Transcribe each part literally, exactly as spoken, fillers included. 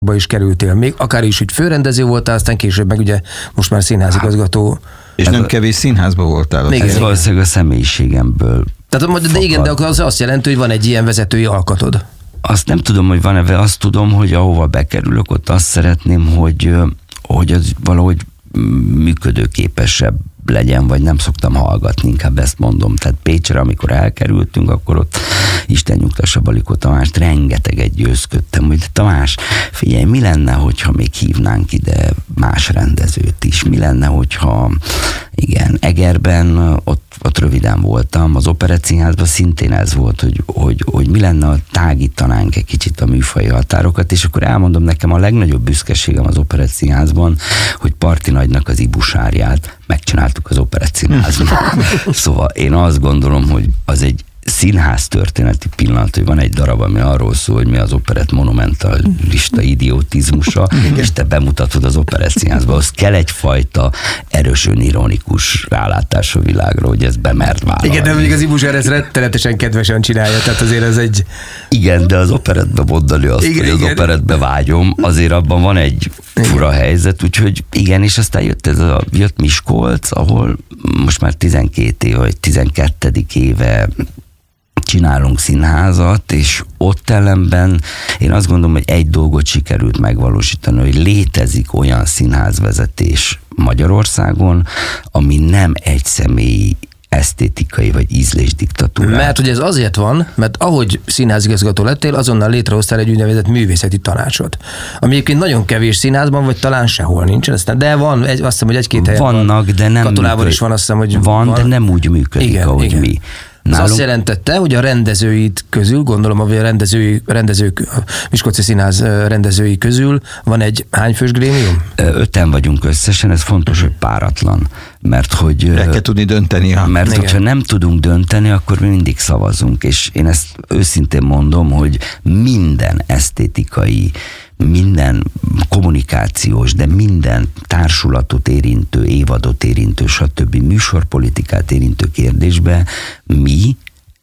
is kerültél, még akár is, hogy főrendező voltál, aztán később meg ugye most már színházigazgató. És nem a... kevés színházban voltál. Igen, ez valószínűleg a személyiségemből. Tehát de igen, de akkor az azt jelenti, hogy van egy ilyen vezetői alkatod. Azt nem tudom, hogy van-e, azt tudom, hogy ahova bekerülök, ott azt szeretném, hogy, hogy az valahogy működőképesebb legyen, vagy nem szoktam hallgatni, inkább ezt mondom. Tehát Pécsre, amikor elkerültünk, akkor ott Isten nyugtassa Balikó Tamást, rengeteget győzködtem, hogy Tamás, figyelj, mi lenne, hogyha még hívnánk ide más rendezőt is? Mi lenne, hogyha igen, Egerben, ott, ott röviden voltam, az Operettszínházban szintén ez volt, hogy, hogy, hogy mi lenne, ha tágítanánk egy kicsit a műfai határokat, és akkor elmondom, nekem a legnagyobb büszkeségem az Operettszínházban, hogy Parti Nagynak az Ibusárját megcsináltuk az Operettszínházban. Szóval én azt gondolom, hogy az egy színház történeti pillanat, hogy van egy darab, ami arról szól, hogy mi az operett monumentalista idiotizmusa, és te bemutatod az Operettszínházba, az kell egyfajta erős önironikus rálátás a világra, hogy ezt bemerd vállalni. Igen, de mondjuk az Ibusár ezt rettenetesen kedvesen csinálja, tehát azért ez egy... Igen, de az operettbe mondani azt, igen, hogy az igen. operettbe vágyom, azért abban van egy fura igen. helyzet, úgyhogy igen, és aztán jött ez a, jött Miskolc, ahol most már tizenkét éve, vagy tizenkettedik éve csinálunk színházat, és ott ellenben én azt gondolom, hogy egy dolgot sikerült megvalósítani, hogy létezik olyan színházvezetés Magyarországon, ami nem egy személyi esztétikai vagy ízlésdiktatúra. Mert hogy ez azért van, mert ahogy színházigazgató lettél, azonnal létrehoztál egy úgynevezett művészeti tanácsot. Ami egyébként nagyon kevés színházban, vagy talán sehol nincsen, aztán, de van, egy, azt hiszem, hogy egy-két helyen vannak, van. De nem Katolában működik. is van, azt hiszem, hogy van, van. de nem úgy működik, igen, ahogy igen. mi. Ez azt jelentette, hogy a rendezőid közül, gondolom, hogy a rendezői, rendezők, a Miskolci Színház rendezői közül van egy hányfős grémium? Öten vagyunk összesen, ez fontos, uh-huh. hogy páratlan. Mert hogy... El kell tudni dönteni. Ha. Mert igen. hogyha nem tudunk dönteni, akkor mi mindig szavazunk, és én ezt őszintén mondom, hogy minden esztétikai, minden kommunikációs, de minden társulatot érintő, évadot érintő, stb. Műsorpolitikát érintő kérdésbe mi,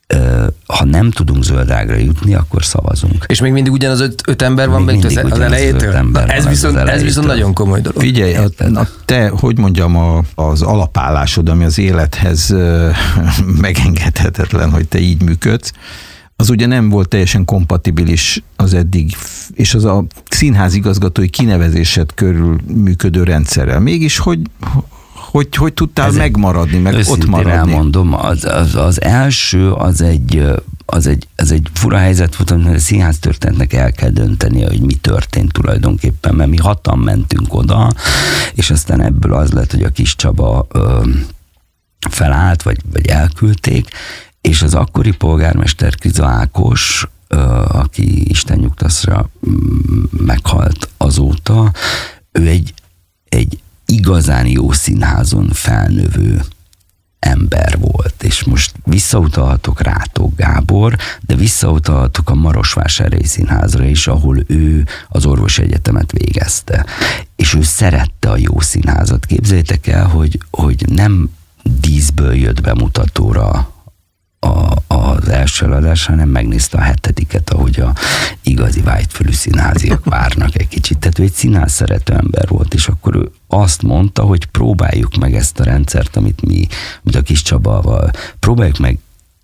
ha nem tudunk zöldágra jutni, akkor szavazunk. És még mindig ugyanaz öt, öt ember van még az, az elejétől? Na, ez, viszont, az ez viszont nagyon komoly dolog. Figyelj, a, a te, hogy mondjam, a, az alapállásod, ami az élethez uh, megengedhetetlen, hogy te így működsz, az ugye nem volt teljesen kompatibilis az eddig, és az a színházigazgatói kinevezésed körül működő rendszerrel. Mégis hogy, hogy, hogy tudtál ez megmaradni, meg ott maradni? Elmondom, az, az, az első az egy, az, egy, az egy fura helyzet volt, hogy a színháztörténetnek el kell dönteni, hogy mi történt tulajdonképpen, mert mi hatan mentünk oda, és aztán ebből az lett, hogy a kis Csaba ö, felállt, vagy, vagy elküldték, és az akkori polgármester Kriza Ákos, aki Isten nyugtasszra meghalt azóta, ő egy, egy igazán jó színházon felnövő ember volt, és most visszautalhatok Rátók Gábor, de visszautalhatok a Marosvásárhelyi Színházra is, ahol ő az orvosi egyetemet végezte. És ő szerette a jó színházat. Képzeljétek el, hogy, hogy nem díszből jött bemutatóra A, az első előadás, hanem megnézte a hetediket, ahogy a igazi vágyfölű színháziak várnak egy kicsit. Tehát ő egy színház szerető ember volt, és akkor ő azt mondta, hogy próbáljuk meg ezt a rendszert, amit mi, mint a kis Csabával, próbáljuk meg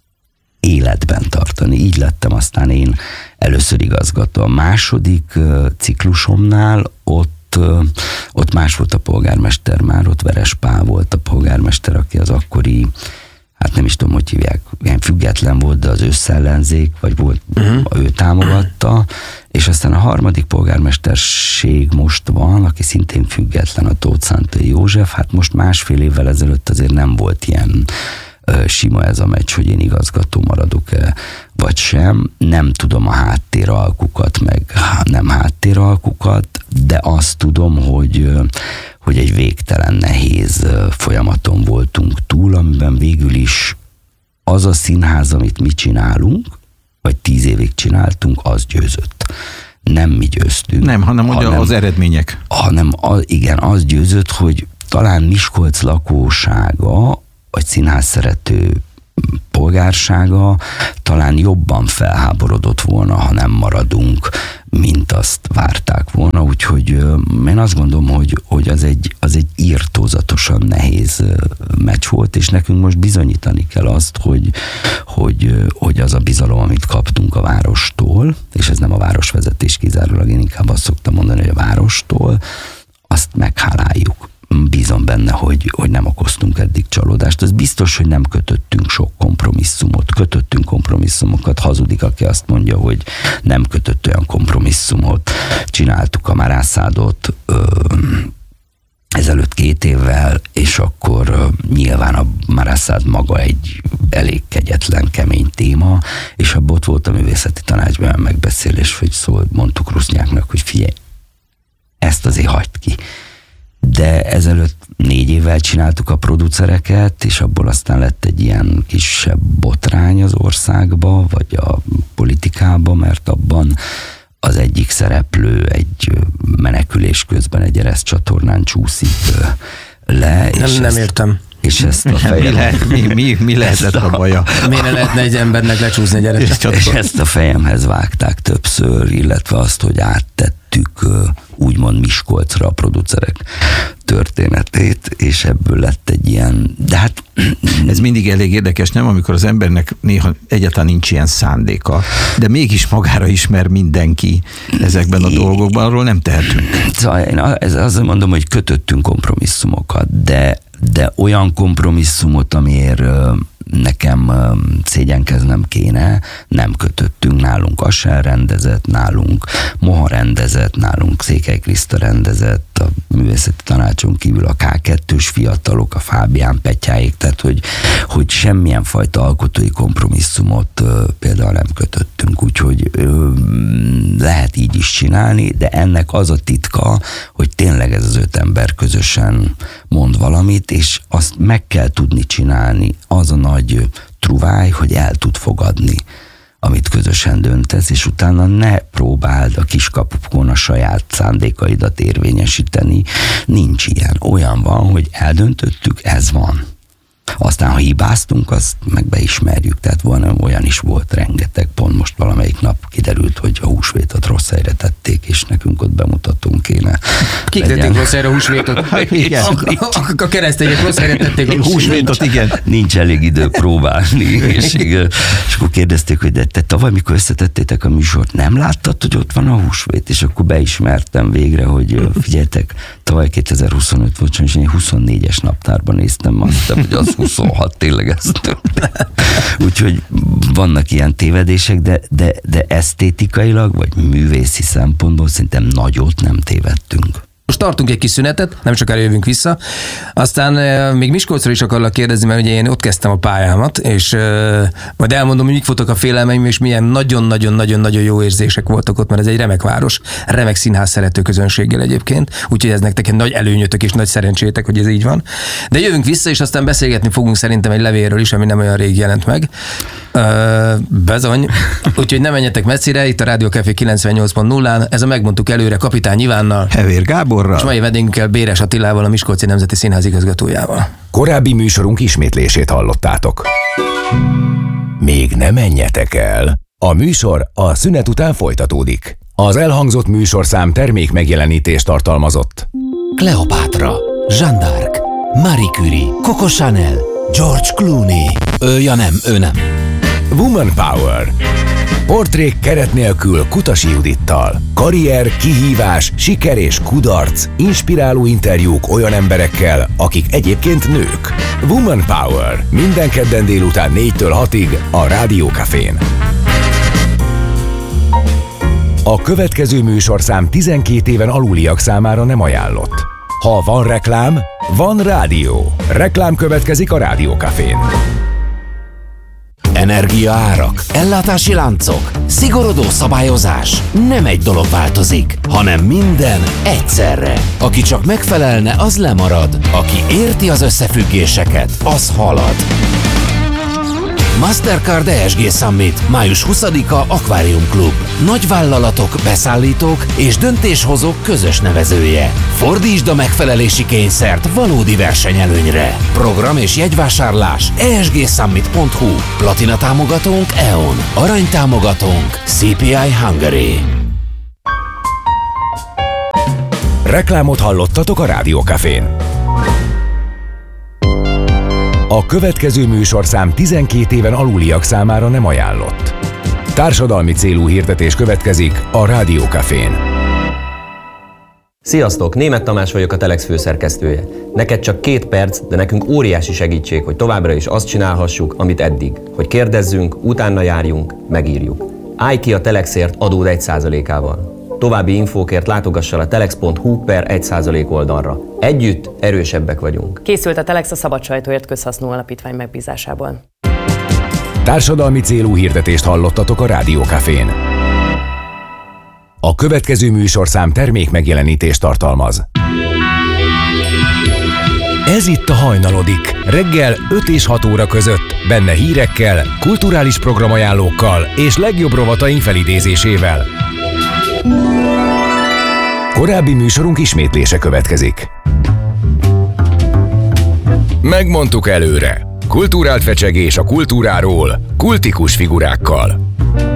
életben tartani. Így lettem aztán én először igazgató. A második ciklusomnál ott ott más volt a polgármester már, ott Veres Pál volt a polgármester, aki az akkori, hát nem is tudom, hogy hívják, ilyen független volt, de az összellenzék, vagy volt, uh-huh. ő támogatta, és aztán a harmadik polgármesterség most van, aki szintén független, a Tóth Szántai József, hát most másfél évvel ezelőtt azért nem volt ilyen ö, sima ez a meccs, hogy én igazgató maradok-e, vagy sem. Nem tudom a háttéralkukat, meg nem háttéralkukat, de azt tudom, hogy hogy egy végtelen nehéz folyamaton voltunk túl, amiben végül is az a színház, amit mi csinálunk, vagy tíz évig csináltunk, az győzött. Nem mi győztünk. Nem, hanem, hanem az eredmények. Hanem az, igen, az győzött, hogy talán Miskolc lakósága, vagy színház szerető polgársága talán jobban felháborodott volna, ha nem maradunk mint azt várták volna, úgyhogy én azt gondolom, hogy, hogy az, egy, az egy írtózatosan nehéz meccs volt, és nekünk most bizonyítani kell azt, hogy, hogy, hogy az a bizalom, amit kaptunk a várostól, és ez nem a városvezetés kizárólag, én inkább azt szoktam mondani, hogy a várostól, azt megháláljuk. Bízom benne, hogy, hogy nem okoztunk eddig csalódást. Az biztos, hogy nem kötöttünk sok kompromisszumot. Kötöttünk kompromisszumokat, hazudik, aki azt mondja, hogy nem kötött olyan kompromisszumot. Csináltuk a Marászádot ö, ezelőtt két évvel, és akkor ö, nyilván a Marászád maga egy elég kegyetlen, kemény téma, és abban ott volt a művészeti tanácsban megbeszélés, hogy szól, mondtuk Rusznyáknak, hogy figyelj, ezt azért hagyd ki. De ezelőtt négy évvel csináltuk a producereket, és abból aztán lett egy ilyen kisebb botrány az országba, vagy a politikába, mert abban az egyik szereplő egy menekülés közben egy ereszcsatornán csúszik le. Nem, és nem ezt, értem. És ezt a fejem... mi, le, mi, mi, mi lehetett a baja? Miért ne lehetne egy embernek lecsúszni egy ereszcsatornán? És ezt a fejemhez vágták többször, illetve azt, hogy áttettük úgymond Miskolcra a producerek történetét, és ebből lett egy ilyen, de hát... Ez mindig elég érdekes, nem? Amikor az embernek néha egyáltalán nincs ilyen szándéka, de mégis magára ismer mindenki ezekben a dolgokban, arról nem tehetünk. Szóval én azt mondom, hogy kötöttünk kompromisszumokat, de, de olyan kompromisszumot, amiért nekem szégyenkeznem kéne, nem kötöttünk. Nálunk Asser rendezett, nálunk Moha rendezett, nálunk Székely Kriszta rendezett, a művészeti tanácson kívül a ká kettős fiatalok, a Fábián Petyáék, tehát hogy, hogy semmilyen fajta alkotói kompromisszumot ö, például nem kötöttünk, úgyhogy ö, lehet így is csinálni, de ennek az a titka, hogy tényleg ez az öt ember közösen mond valamit, és azt meg kell tudni csinálni, az a nagy truváj, hogy el tud fogadni, amit közösen döntesz, és utána ne próbáld a kiskapukon a saját szándékaidat érvényesíteni. Nincs ilyen. Olyan van, hogy eldöntöttük, ez van. Aztán, ha hibáztunk, azt meg beismerjük. Tehát van, olyan is volt rengeteg, pont most valamelyik nap kiderült, hogy a húsvétot rossz helyre tették, és nekünk ott bemutatunk kéne. Kik tették rossz helyre a húsvétot? Igen. A, a keresztények rossz helyre tették a húsvétot, igen. Nincs elég idő próbálni. és, és akkor kérdezték, hogy de te tavaly, mikor összetettétek a műsort, nem láttad, hogy ott van a húsvét? És akkor beismertem végre, hogy figyeljetek, tavaly kétezer-huszonöt volt, és én huszonnégyes naptárban néztem, azt, hogy az huszonhat, tényleg ez történt. Úgyhogy vannak ilyen tévedések, de, de, de esztétikailag, vagy művészi szempontból szerintem nagyot nem tévedtünk. Most tartunk egy kis szünetet, nem sokára jövünk vissza. Aztán euh, még Miskolcról is akarlak kérdezni, mert ugye én ott kezdtem a pályámat, és euh, majd elmondom, hogy mik voltak a félelmeim, és milyen nagyon-nagyon-nagyon-nagyon jó érzések voltak ott, mert ez egy remek város, remek színház szerető közönséggel egyébként, úgyhogy ez nektek egy nagy előnyötök és nagy szerencsétek, hogy ez így van. De jövünk vissza, és aztán beszélgetni fogunk szerintem egy levélről is, ami nem olyan rég jelent meg. Uh, bezony. Úgyhogy nem menjetek messzire, itt a Rádió Café kilencvennyolc pont nullán, ez a Megmondtuk előre Kapitány Ivánnal, Hevér Gáborral, és mai vendégünkkel Béres Attilával, a Miskolci Nemzeti Színház igazgatójával. Korábbi műsorunk ismétlését hallottátok. Még ne menjetek el! A műsor a szünet után folytatódik. Az elhangzott műsorszám termék megjelenítést tartalmazott. Kleopátra, Jeanne d'Arc, Marie Curie, Coco Chanel, George Clooney. Ő, ja nem, ő nem. Woman Power. Portrék keret nélkül Kutasi Judittal. Karrier, kihívás, siker és kudarc. Inspiráló interjúk olyan emberekkel, akik egyébként nők. Woman Power. Minden kedden délután négytől hatig a Rádió Cafén. A következő műsorszám tizenkét éven aluliak számára nem ajánlott. Ha van reklám, van rádió. Reklám következik a Rádió Cafén. Energiaárak, ellátási láncok, szigorodó szabályozás. Nem egy dolog változik, hanem minden egyszerre. Aki csak megfelelne, az lemarad. Aki érti az összefüggéseket, az halad. Mastercard e es gé Summit, május huszadika Aquarium Club. Nagyvállalatok, beszállítók és döntéshozók közös nevezője. Fordítsd a megfelelési kényszert valódi versenyelőnyre. Program és jegyvásárlás e es gé summit pont hu. Platina támogatónk e on. Arany támogatónk cé pé i Hungary. Reklámot hallottatok a Rádiókafén. A következő műsorszám tizenkét éven aluliak számára nem ajánlott. Társadalmi célú hirdetés következik a Rádiókafén. Sziasztok, Németh Tamás vagyok, a Telex főszerkesztője. Neked csak két perc, de nekünk óriási segítség, hogy továbbra is azt csinálhassuk, amit eddig. Hogy kérdezzünk, utána járjunk, megírjuk. Állj ki a Telexért adód egy százalékával. További infókért látogass el a telex pont hu per egy százalék oldalra. Együtt erősebbek vagyunk. Készült a Telex a Szabad Sajtóért Közhasznú Alapítvány megbízásából. Társadalmi célú hirdetést hallottatok a Rádiókafén. A következő műsorszám termék megjelenítést tartalmaz. Ez itt a Hajnalodik. Reggel öt és hat óra között. Benne hírekkel, kulturális programajánlókkal és legjobb rovataink felidézésével. Korábbi műsorunk ismétlése következik. Megmondtuk előre. Kulturált fecsegés a kultúráról, kultikus figurákkal.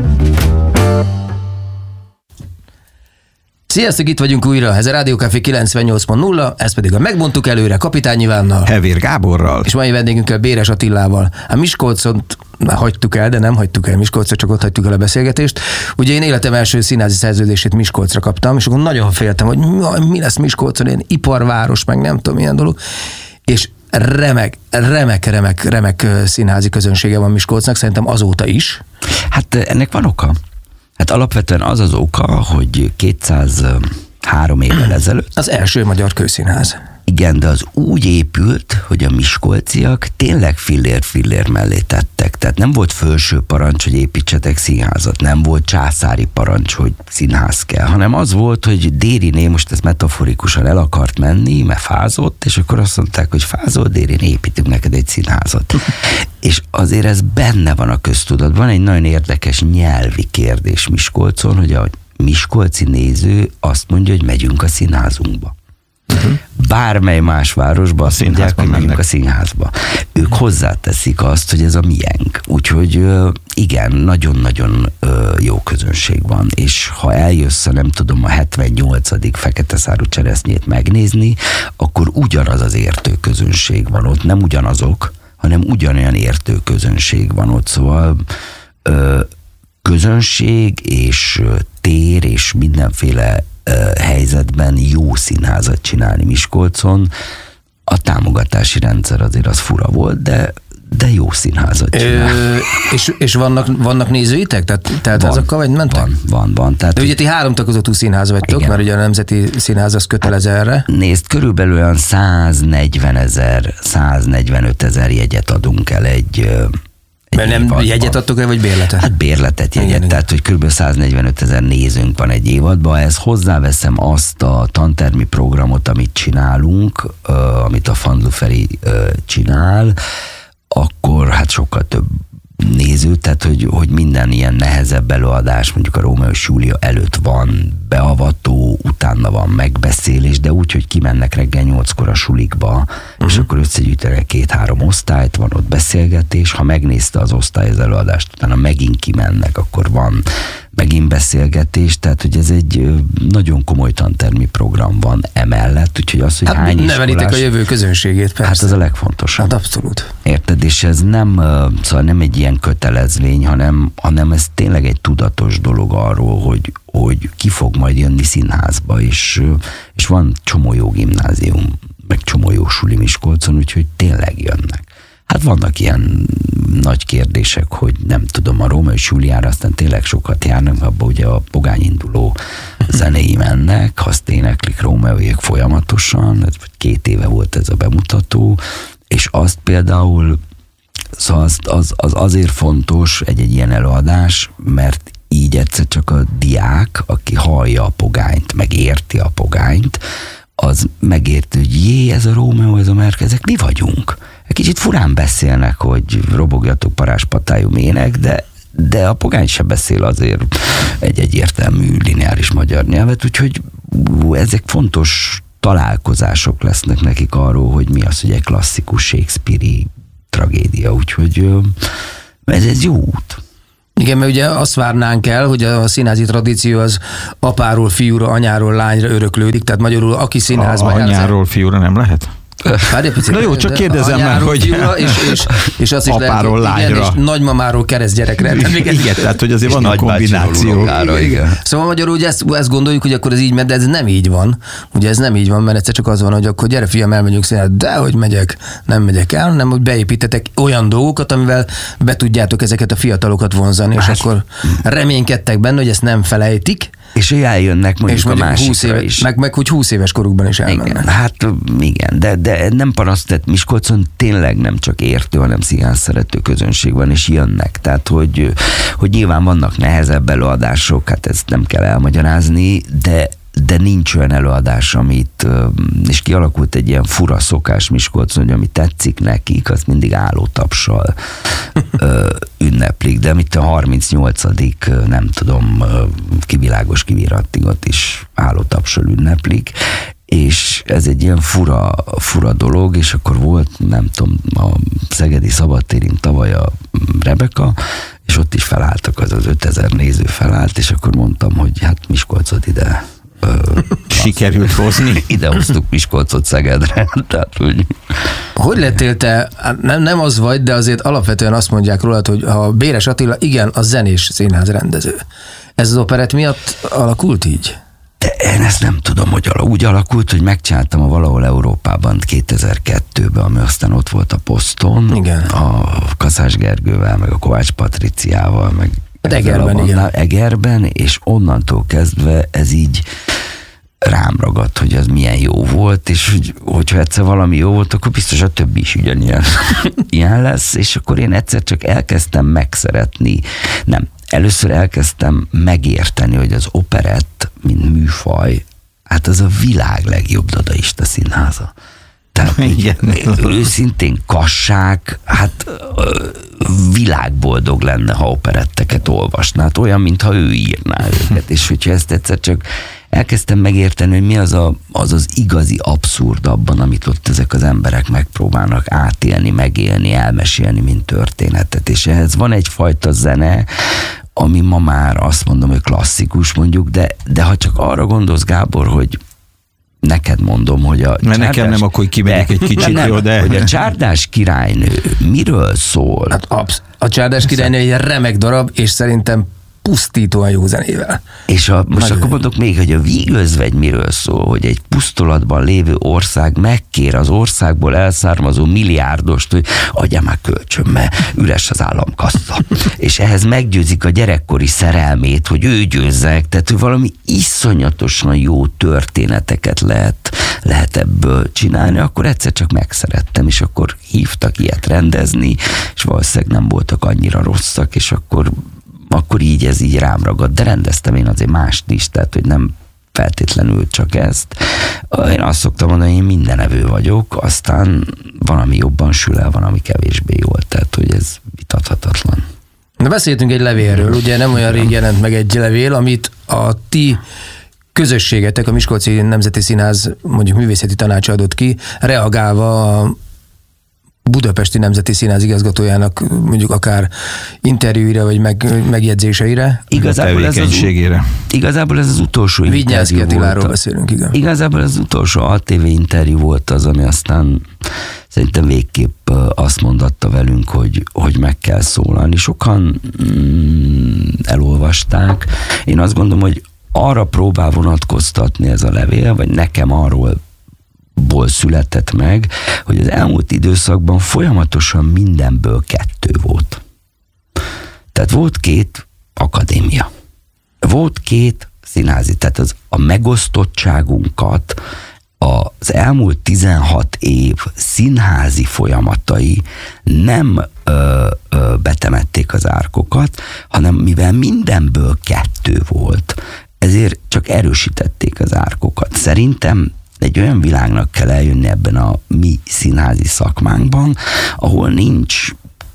Sziasztok, itt vagyunk újra, ez a Rádiókafé kilencvennyolc pont nulla, ez pedig a Megmondtuk előre Kapitány Ivánnal. Hevér Gáborral. És mai vendégünkkel Béres Attilával. A Miskolcot hagytuk el, de nem hagytuk el Miskolcot, csak ott hagytuk el a beszélgetést. Ugye én életem első színházi szerződését Miskolcra kaptam, és akkor nagyon féltem, hogy mi lesz Miskolcon, ilyen iparváros, meg nem tudom, milyen dolog. És remek, remek, remek, remek színházi közönsége van Miskolcnak, szerintem azóta is. Hát ennek van oka. Hát alapvetően az az oka, hogy kétszázhárom évvel ezelőtt... Az első magyar kőszínház. Igen, de az úgy épült, hogy a miskolciak tényleg fillér-fillér mellé tettek. Tehát nem volt felső parancs, hogy építsetek színházat, nem volt császári parancs, hogy színház kell, hanem az volt, hogy Dériné, most ez metaforikusan el akart menni, mert fázott, és akkor azt mondták, hogy fázol, Dériné, építünk neked egy színházat. És azért ez benne van a köztudatban, egy nagyon érdekes nyelvi kérdés Miskolcon, hogy a miskolci néző azt mondja, hogy megyünk a színházunkba. Uh-huh. Bármely más városba azt mondják, hogy megyünk a színházba. Ők hozzáteszik azt, hogy ez a miénk. Úgyhogy igen, nagyon-nagyon jó közönség van, és ha eljössz a nem tudom a hetvennyolcadik fekete szárú cseresznyét megnézni, akkor ugyanaz az értő közönség van ott, nem ugyanazok, hanem ugyanolyan értő közönség van ott, szóval ö, közönség és tér és mindenféle helyzetben jó színházat csinálni Miskolcon. A támogatási rendszer azért az fura volt, de, de jó színházat csinál. Ö, és, és vannak, vannak nézőitek? Tehát, tehát van, azokkal vagy mentek? Van, van, van. Tehát, de ugye ti három tagozatú színház vagytok, igen. Mert ugye a Nemzeti Színház az kötelező erre. Nézd, körülbelül olyan száznegyven ezer, száznegyvenöt ezer jegyet adunk el egy Mert nem évadban. Jegyet adtok el, vagy bérletet? Hát bérletet, jegyet, igen, tehát hogy kb. száznegyvenöt ezer nézőnk van egy évadban. Ez hozzáveszem azt a tantermi programot, amit csinálunk, amit a Fanluferi csinál, akkor hát sokkal több néző, tehát hogy, hogy minden ilyen nehezebb előadás, mondjuk a Rómeó és Júlia előtt van beavató, utána van megbeszélés, de úgy, hogy kimennek reggel nyolckor a sulikba, uh-huh. és akkor összegyűjtenek két-három osztályt, van ott beszélgetés, ha megnézte az osztály az előadást, utána megint kimennek, akkor van megint beszélgetés, tehát hogy ez egy nagyon komoly tantermi program van emellett, úgyhogy az, hogy hát hány iskolás... nevelitek a jövő közönségét, persze. Hát ez a legfontosabb. Hát abszolút. Érted? És ez nem, szóval nem egy ilyen kötelezvény, hanem, hanem ez tényleg egy tudatos dolog arról, hogy, hogy ki fog majd jönni színházba, és, és van csomó jó gimnázium, meg csomó jó suli Miskolcon, úgyhogy tényleg jönnek. Hát vannak ilyen nagy kérdések, hogy nem tudom, a Rómeó és Júliára aztán tényleg sokat járnak, abban ugye a pogányinduló zenéi mennek, azt éneklik Rómeóék folyamatosan, két éve volt ez a bemutató, és azt például, szóval az, az, az azért fontos egy-egy ilyen előadás, mert így egyszer csak a diák, aki hallja a pogányt, meg érti a pogányt, az megérti, hogy jé, ez a Rómeó, ez a Merke, ezek mi vagyunk. Kicsit furán beszélnek, hogy robogjatok parázspatályú mének, de, de a pogány sem beszél azért egy egyértelmű lineáris magyar nyelvet, úgyhogy ezek fontos találkozások lesznek nekik arról, hogy mi az, hogy egy klasszikus Shakespeare-i tragédia, úgyhogy ez egy jó út. Igen, mert ugye azt várnánk el, hogy a színházi tradíció az apáról fiúra, anyáról lányra öröklődik, tehát magyarul aki színházban... A anyáról fiúra nem lehet? Picit, na jó, csak kérdezem meg, hogy fiúra, és, és, és azt is apáról lehet, lányra. Igen, és nagymamáról keresztgyerekre. Igen, igen, tehát hogy azért vannak kombinációk. Szóval magyarul ugye ezt, ezt gondoljuk, hogy akkor ez így megy, de ez nem így van. Ugye ez nem így van, mert egyszer csak az van, hogy akkor gyere fiam, elmegyünk színházba, de hogy megyek, nem megyek el, hanem hogy beépítetek olyan dolgokat, amivel be tudjátok ezeket a fiatalokat vonzani, Más. és akkor reménykedtek benne, hogy ezt nem felejtik. És eljönnek mondjuk, és mondjuk a másikra éve, is. Meg, meg hogy húsz éves korukban is elmennek. Igen, hát igen, de, de nem paraszt, tehát Miskolcon tényleg nem csak értő, hanem színház szerető közönség van, és jönnek. Tehát, hogy, hogy nyilván vannak nehezebb előadások, hát ezt nem kell elmagyarázni, de de nincs olyan előadás, amit, és kialakult egy ilyen fura szokás Miskolcon, hogy ami tetszik nekik, azt mindig állótapssal ünneplik, de mit a harmincnyolcadik nem tudom, kivilágos kivirattigot is állótapssal ünneplik, és ez egy ilyen fura, fura dolog, és akkor volt, nem tudom, a Szegedi Szabadtérin tavaly a Rebeka, és ott is felálltak, az az ötezer néző felállt, és akkor mondtam, hogy hát Miskolcot ide Ö, sikerült hozni. Ide hoztuk Miskolcot Szegedre. Tehát, hogy... hogy lettél te, nem, nem az vagy, de azért alapvetően azt mondják rólad, hogy ha Béres Attila, igen, a zenés színház rendező. Ez az operett miatt alakult így? De én ezt nem tudom, hogy úgy alakult, hogy megcsináltam a Valahol Európában kétezer-kettőben, ami aztán ott volt a Poszton. Igen. A Kaszás Gergővel, meg a Kovács Patriciával, meg Egerben, igen. Egerben, és onnantól kezdve ez így rám ragadt, hogy az milyen jó volt, és hogy, hogyha egyszer valami jó volt, akkor biztos a többi is ugyanilyen ilyen lesz, és akkor én egyszer csak elkezdtem megszeretni, nem, először elkezdtem megérteni, hogy az operett, mint műfaj, hát az a világ legjobb dadaista színháza. Tehát így, őszintén Kassák, hát világboldog lenne, ha operetteket olvasná. Hát olyan, mintha ő írná őket. És hogyha ezt egyszer csak elkezdtem megérteni, hogy mi az, a, az az igazi abszurd abban, amit ott ezek az emberek megpróbálnak átélni, megélni, elmesélni, mint történetet. És ehhez van egyfajta zene, ami ma már azt mondom, hogy klasszikus mondjuk, de, de ha csak arra gondolsz, Gábor, hogy neked mondom, hogy a Mert csárdás, nekem nem, akkor kimegyek egy kicsit, nem, jó, de... hogy a Csárdás királynő miről szól? Hát absz- a Csárdás királynő egy remek darab, és szerintem pusztítóan jó zenével. És a, most akkor mondok még, hogy a Vígözvegy miről szól, hogy egy pusztulatban lévő ország megkér az országból elszármazó milliárdost, hogy adja már kölcsön, mert üres az államkassa. És ehhez meggyőzik a gyerekkori szerelmét, hogy ő győzzek, tehát hogy valami iszonyatosan jó történeteket lehet, lehet ebből csinálni, akkor egyszer csak megszerettem, és akkor hívtak ilyet rendezni, és valószínűleg nem voltak annyira rosszak, és akkor akkor így ez így rám ragadt, de rendeztem én azért mást is, tehát hogy nem feltétlenül csak ezt. Én azt szoktam mondani, hogy én mindenevő vagyok, aztán van, ami jobban sül el, van, ami kevésbé jól, tehát hogy ez vitathatatlan. Na beszéltünk egy levélről, ugye nem olyan rég jelent meg egy levél, amit a ti közösségetek, a Miskolci Nemzeti Színház mondjuk művészeti tanácsa adott ki, reagálva a Budapesti Nemzeti Színház igazgatójának mondjuk akár interjúira, vagy meg, megjegyzéseire. Igazából ez, az, igazából ez az utolsó Vignyánszky interjú Attiláról volt. beszélünk, igen. Igazából ez az utolsó á té vé interjú volt az, ami aztán szerintem végképp azt mondatta velünk, hogy, hogy meg kell szólalni. Sokan mm, elolvasták. Én azt gondolom, hogy arra próbál vonatkoztatni ez a levél, vagy nekem arról ból született meg, hogy az elmúlt időszakban folyamatosan mindenből kettő volt. Tehát volt két akadémia. Volt két színházi, tehát az a megosztottságunkat az elmúlt tizenhat év színházi folyamatai nem ö, ö, betemették az árkokat, hanem mivel mindenből kettő volt, ezért csak erősítették az árkokat. Szerintem egy olyan világnak kell eljönni ebben a mi színházi szakmánkban, ahol nincs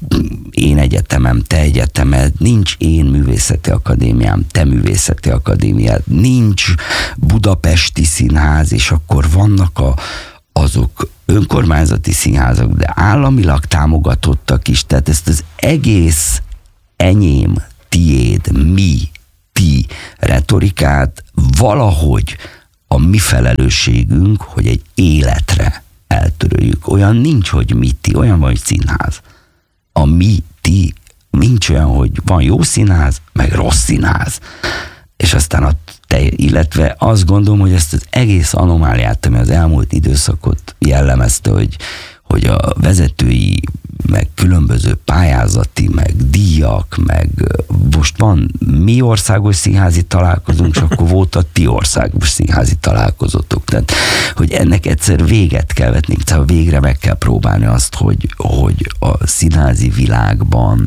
én egyetemem, te egyetemed, nincs én művészeti akadémiám, te művészeti akadémiád, nincs budapesti színház, és akkor vannak a, azok önkormányzati színházak, de államilag támogatottak is, tehát ezt az egész enyém, tiéd, mi, ti retorikát valahogy a mi felelősségünk, hogy egy életre eltöröljük. Olyan nincs, hogy mi, ti, olyan van, hogy színház. A mi, ti, nincs olyan, hogy van jó színház, meg rossz színház. És aztán a te, illetve azt gondolom, hogy ezt az egész anomáliát, ami az elmúlt időszakot jellemezte, hogy, hogy a vezetői, meg különböző pályázati, meg díjak, meg most van mi országos színházi találkozunk, és akkor volt a ti országos színházi találkozotok. Tehát, hogy ennek egyszer véget kell vetni, szóval végre meg kell próbálni azt, hogy, hogy a színházi világban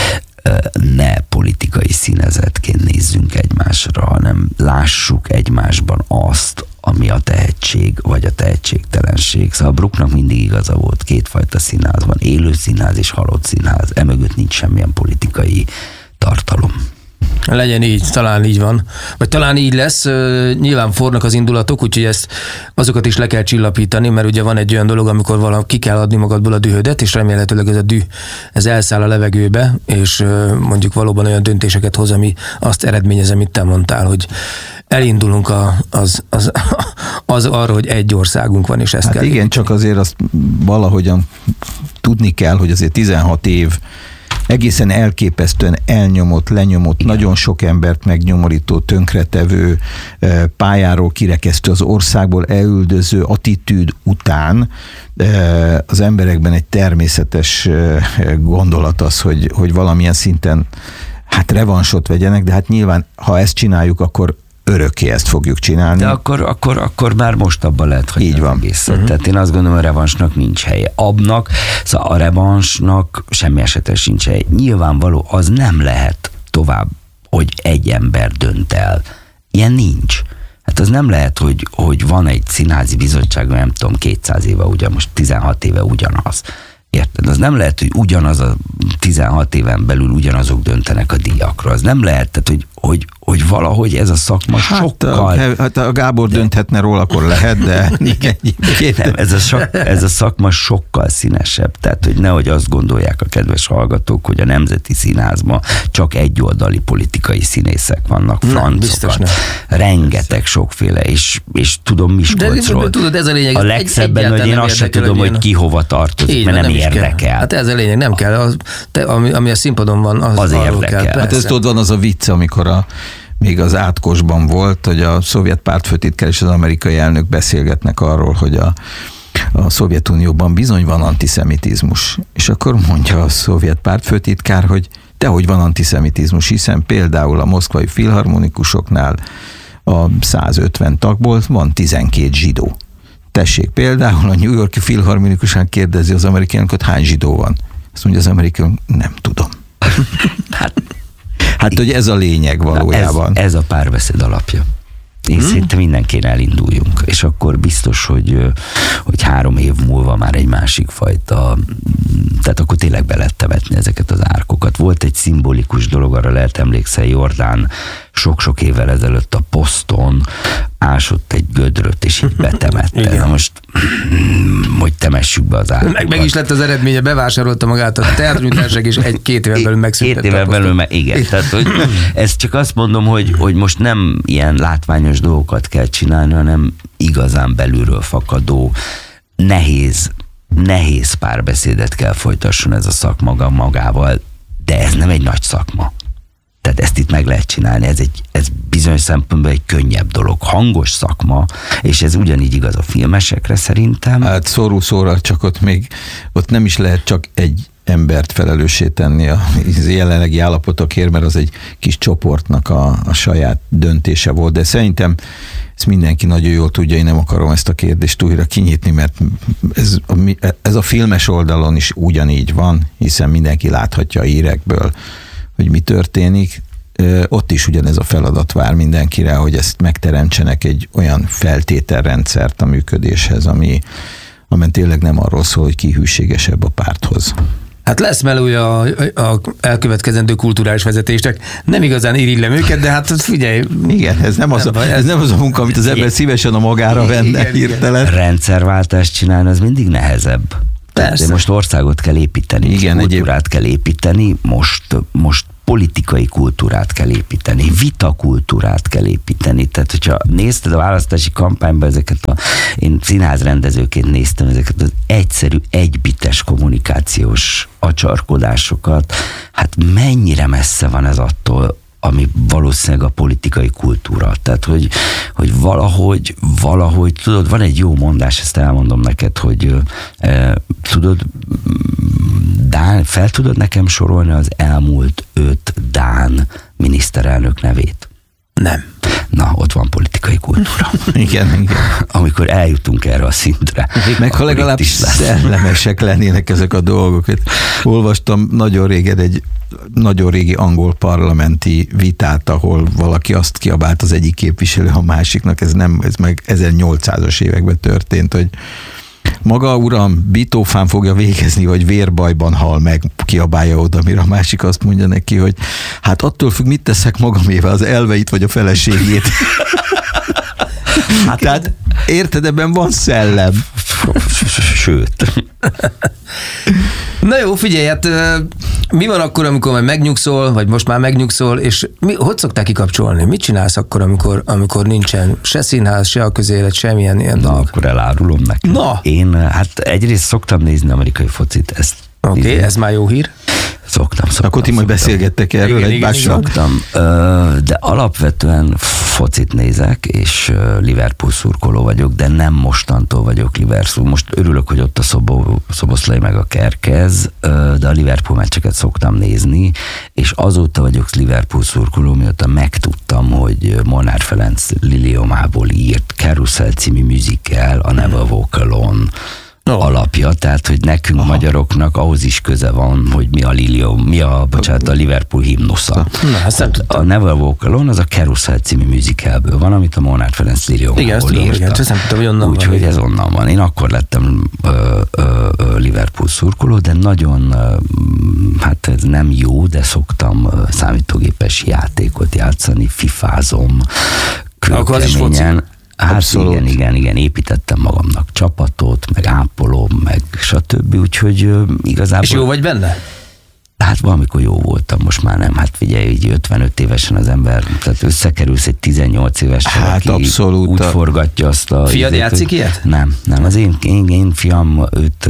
ne politikai színezetként nézzünk egymásra, hanem lássuk egymásban azt, ami a tehetség, vagy a tehetségtelenség. Szóval a Brucknak mindig igaza volt, kétfajta színház van, élő színház és halott színház. Emögött nincs semmilyen politikai tartalom. Legyen így, talán így van. Vagy talán így lesz, nyilván fornak az indulatok, úgyhogy ezt azokat is le kell csillapítani, mert ugye van egy olyan dolog, amikor valami ki kell adni magadból a dühödet, és remélhetőleg ez a düh, ez elszáll a levegőbe, és mondjuk valóban olyan döntéseket hoz, ami azt eredményez, amit te mondtál, hogy elindulunk a, az, az, az arra, hogy egy országunk van, és ezt hát kell igen, építeni. Csak azért azt valahogyan tudni kell, hogy azért tizenhat év egészen elképesztően elnyomott, lenyomott, igen. Nagyon sok embert megnyomorító, tönkretevő, pályáról kirekesztő, az országból elüldöző attitűd után az emberekben egy természetes gondolat az, hogy, hogy valamilyen szinten hát revansot vegyenek, de hát nyilván, ha ezt csináljuk, akkor örökké ezt fogjuk csinálni. De akkor, akkor, akkor már most abban lehet, hogy így van. Uh-huh. Tehát én azt gondolom, a revansnak nincs helye. Abnak, szóval a revansnak semmi esetre sincs helye. Nyilvánvaló, az nem lehet tovább, hogy egy ember dönt el. Ilyen nincs. Hát az nem lehet, hogy, hogy van egy színházi bizottság, nem tudom, kétszáz éve ugyan, most tizenhat éve ugyanaz. Érted? Az nem lehet, hogy ugyanaz a tizenhat éven belül ugyanazok döntenek a díjakra. Az nem lehet, tehát, hogy, hogy, hogy valahogy ez a szakma hát sokkal... A, hát a Gábor de... dönthetne róla, akkor lehet, de... nem, ez, a sak, ez a szakma sokkal színesebb. Tehát, hogy nehogy azt gondolják a kedves hallgatók, hogy a Nemzeti Színházban csak egyoldali politikai színészek vannak, francokat. Rengeteg sokféle, és, és tudom Miskolcról. De tudod, ez a lényeg. A legszebben, hogy én azt sem tudom, hogy ki hova tartozik, így, mert nem, nem érdekel. Kell. Hát ez a lényeg, nem kell. Az, te, ami, ami a színpadon van, az, az érdekel. Kell, hát ez tudod, van az a vicc, amikor a, még az átkosban volt, hogy a szovjet pártfőtitkár és az amerikai elnök beszélgetnek arról, hogy a, a Szovjetunióban bizony van antiszemitizmus. És akkor mondja a szovjet pártfőtitkár, hogy dehogy van antiszemitizmus, hiszen például a moszkvai filharmonikusoknál a százötven tagból van tizenkét zsidó. Tessék, például a New York-i filharmonikusan kérdezi az amerikaiakat, hány zsidó van? Azt mondja az amerikai, nem tudom. hát, hát, hogy ez a lényeg valójában. Ez, ez a párbeszéd alapja. Én hmm. szerintem mindenkén elinduljunk, és akkor biztos, hogy, hogy három év múlva már egy másik fajta, tehát akkor tényleg be lehet temetni ezeket az árkokat. Volt egy szimbolikus dolog, arra lehet emlékszel, Jordán sok-sok évvel ezelőtt a Poszton ásott egy gödröt, és így betemette. Na most, hogy temessük be az árkokat. Meg, meg is lett az eredménye, bevásárolta magát a teátrumításság, és egy-két éven belül megszüntette. Két éven belül, mert igen. Tehát, hogy ezt csak azt mondom, hogy, hogy most nem ilyen látványos dolgokat kell csinálni, hanem igazán belülről fakadó, nehéz, nehéz párbeszédet kell folytasson ez a szakma magával, de ez nem egy nagy szakma. Tehát ezt itt meg lehet csinálni, ez, egy, ez bizonyos szempontból egy könnyebb dolog, hangos szakma, és ez ugyanígy igaz a filmesekre szerintem. Hát szóró szóra, csak ott még, ott nem is lehet csak egy embert felelőssé tenni a jelenlegi állapotokért, mert az egy kis csoportnak a, a saját döntése volt, de szerintem ezt mindenki nagyon jól tudja, én nem akarom ezt a kérdést újra kinyitni, mert ez, ez a filmes oldalon is ugyanígy van, hiszen mindenki láthatja a hírekből, hogy mi történik. Ott is ugyanez a feladat vár mindenkire, hogy ezt megteremtsenek egy olyan feltételrendszert a működéshez, ami, amen tényleg nem arról szól, hogy ki hűségesebb a párthoz. Hát lesz melója a, a elkövetkezendő kulturális vezetésnek. Nem igazán irigylem őket, de hát figyelj. Igen, ez nem, az, nem, a, ez nem az a munka, amit az ember szívesen a magára venne hirtelen. Rendszerváltást csinálni, az mindig nehezebb. Tehát most országot kell építeni, igen, kultúrát egyéb... kell építeni, most, most politikai kultúrát kell építeni, vitakultúrát kell építeni. Tehát, hogyha nézted a választási kampányban ezeket a, én színházrendezőként néztem ezeket az egyszerű, egybites kommunikációs acsarkodásokat, hát mennyire messze van ez attól, ami valószínűleg a politikai kultúra. Tehát, hogy, hogy valahogy, valahogy, tudod, van egy jó mondás, ezt elmondom neked, hogy e, tudod, Dán, fel tudod nekem sorolni az elmúlt öt dán miniszterelnök nevét? Nem. Na, ott van politikai kultúra. Igen, igen. Amikor eljutunk erre a szintre. Meg ha legalább szellemesek lennének ezek a dolgok. Olvastam nagyon régen egy nagyon régi angol parlamenti vitát, ahol valaki azt kiabált az egyik képviselő a másiknak, ez nem, ez meg ezernyolcszázas években történt, hogy maga uram, bitófán fogja végezni, vagy vérbajban hal meg, kiabálja oda, mire a másik azt mondja neki, hogy hát attól függ, mit teszek magamével, az elveit, vagy a feleségét. Hát, tehát érted, ebben van szellem. Sőt. Na jó, figyelj, hát mi van akkor, amikor majd megnyugszol, vagy most már megnyugszol, és mi, hogy szokták kikapcsolni? Mit csinálsz akkor, amikor, amikor nincsen se színház, se a közélet, semmilyen ilyen Na, dolog? akkor elárulom neked. Na. Én hát egyrészt szoktam nézni amerikai focit, ezt Oké, okay, ez már jó hír. Szoktam, szoktam. Akkor ti majd beszélgettek erről Igen, egymással. Szoktam, de alapvetően focit nézek, és Liverpool szurkoló vagyok, de nem mostantól vagyok Liverpool. Most örülök, hogy ott a Szobo, Szoboszlai meg a Kerkez, de a Liverpool meccseket szoktam nézni, és azóta vagyok Liverpool szurkoló, mióta megtudtam, hogy Molnár Ferenc Liliomából írt Carousel című musical, a Never Walk Alone Oh. alapja, tehát, hogy nekünk Aha. magyaroknak ahhoz is köze van, hogy mi a Lilio, mi a, bocsánat, a Liverpool himnusza. Na, a Never Walk Alone az a Carousel című musicalből van, amit a Molnár Ferenc Liliomából írta. Igen, ezt tudom, hogy onnan Úgyhogy ez onnan van. Én akkor lettem ö, ö, ö, Liverpool szurkoló, de nagyon, ö, hát ez nem jó, de szoktam ö, számítógépes játékot játszani, fifázom, kőkeményen. Hát Abszolút. igen, igen, igen, építettem magamnak csapatot, meg ápolom, meg stb. Úgyhogy uh, igazából... És jó vagy benne? Hát valamikor jó voltam, most már nem. Hát figyelj, így ötvenöt évesen az ember, tehát összekerülsz egy tizennyolc évesen, hát aki abszolút úgy forgatja azt a... Fiad játszik hogy, ilyet? Nem, nem. Az én, én, én fiam, őt,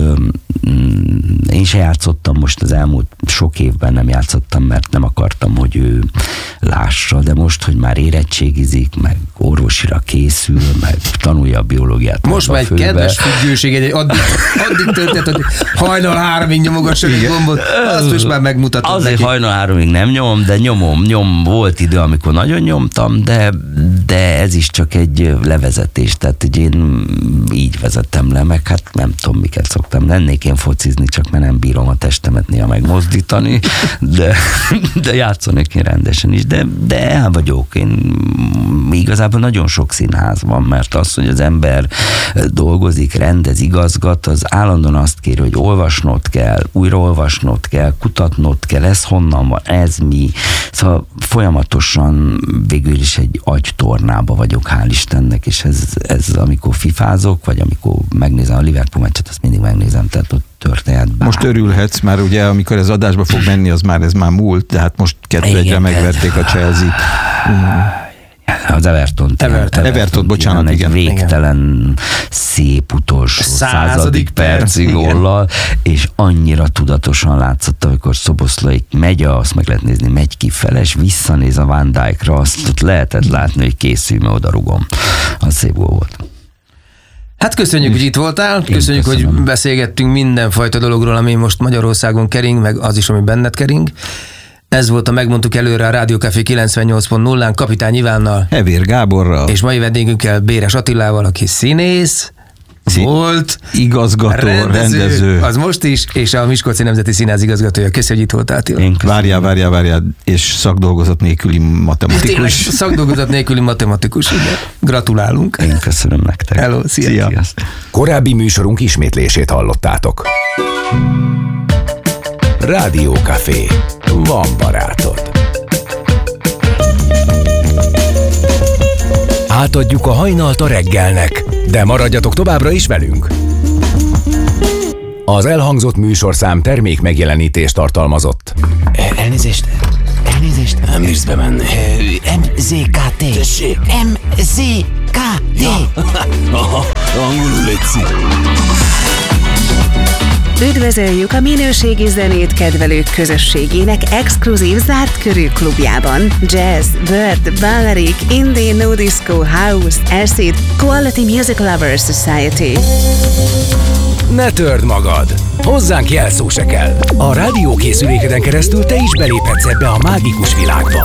én se játszottam most az elmúlt sok évben nem játszottam, mert nem akartam, hogy ő lássa, de most, hogy már érettségizik, meg orvosira készül, meg tanulja a biológiát. Most már egy kedves függőség, egy addig, addig töltett, hogy hajnal háromig nyomogassa egy gombot, azt most már megmutatod Azért neki. hajnal háromig nem nyomom, de nyomom, nyom, volt idő, amikor nagyon nyomtam, de, de ez is csak egy levezetés, tehát hogy én így vezettem le, meg hát nem tudom, miket szoktam. Lennék én focizni, csak mert nem bírom a testemet néha megmozdítani, de, de játszanék én rendesen is, de, de el vagyok. Én igazából nagyon sok színház van, mert az, hogy az ember dolgozik, rendez, igazgat, az állandóan azt kér, hogy olvasnod kell, újra olvasnod kell, kutatnod kell, ez honnan van, ez mi. Szóval folyamatosan végül is egy agytornába vagyok, hál' Istennek, és ez, ez amikor fifázok, vagy amikor megnézem a Liverpool meccset, azt mindig megnézem, tehát ott történet bár. Most örülhetsz, már ugye, amikor ez adásba fog menni, az már, ez már múlt, de hát most kettő egyre megverték a Chelsea-t. Az Everton. Everton, Everton, Everton bocsánat, egy igen. végtelen szép utolsó századik századik percig gollal, és annyira tudatosan látszott, amikor Szoboszlai megy, azt meg lehet nézni, megy kifele, és visszanéz a Van Dijkra, azt ott lehetett látni, hogy készül, mert oda rugom. Az szép gól volt. Hát köszönjük, hogy itt voltál, köszönjük, köszönöm. hogy beszélgettünk mindenfajta dologról, ami most Magyarországon kering, meg az is, ami benned kering. Ez volt a Megmondtuk előre a Rádió Café kilencvennyolc pont nullán Kapitány Ivánnal. Hevér Gáborral. És mai vendégünkkel Béres Attilával, aki színész, Szí- volt, igazgató, rendező, rendező. Az most is, és a Miskolci Nemzeti Színház igazgatója. Köszönjük, hogy itt voltál, Attila. Várjál, várjál, várjál, és szakdolgozat nélküli matematikus. Tényleg, szakdolgozat nélküli matematikus. Igen. Gratulálunk. Én köszönöm nektek. Hello, szia. Szia. Korábbi műsorunk ismétlését hallottátok. Rádió Café. Van barátod. Átadjuk a hajnalt a reggelnek, de maradjatok továbbra is velünk. Az elhangzott műsorszám termék megjelenítést tartalmazott. Elnézést, Elnézést, nem bírsz bemenni. em zé ká té. Tessék. em zé ká té. Ja. Aha, angolul létszik. Üdvözöljük a minőségi zenét kedvelők közösségének exkluzív zárt körű klubjában. Jazz, Bird, Balearic, Indie, No Disco, House, Acid, Quality Music Lovers Society. Ne törd magad! Hozzánk jelszó se kell. A rádiókészülékeden keresztül te is beléphetsz ebbe a mágikus világba.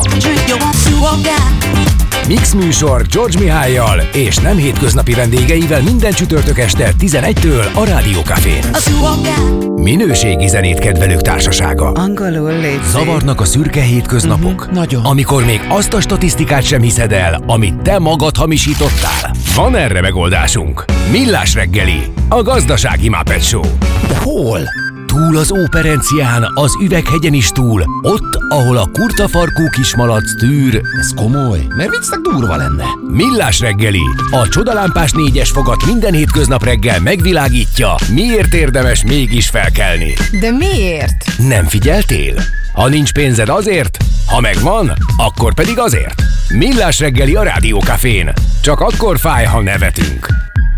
Mix műsor George Mihályjal és nem hétköznapi vendégeivel minden csütörtök este tizenegytől a Rádió Cafén. Minőségi zenét kedvelők társasága. Angolul létszik. Zavarnak a szürke hétköznapok? Mm-hmm, nagyon. Amikor még azt a statisztikát sem hiszed el, amit te magad hamisítottál? Van erre megoldásunk. Millás reggeli, a gazdasági Muppet Show. De hol? Túl az Óperencián, az Üveghegyen is túl, ott, ahol a kurtafarkú kismalac tűr. Ez komoly, mert viccnek durva lenne. Millás reggeli, a csodalámpás négyes fogat minden hétköznap reggel megvilágítja, miért érdemes mégis felkelni. De miért? Nem figyeltél? Ha nincs pénzed azért, ha megvan, akkor pedig azért. Millás reggeli a Rádió Cafén. Csak akkor fáj, ha nevetünk.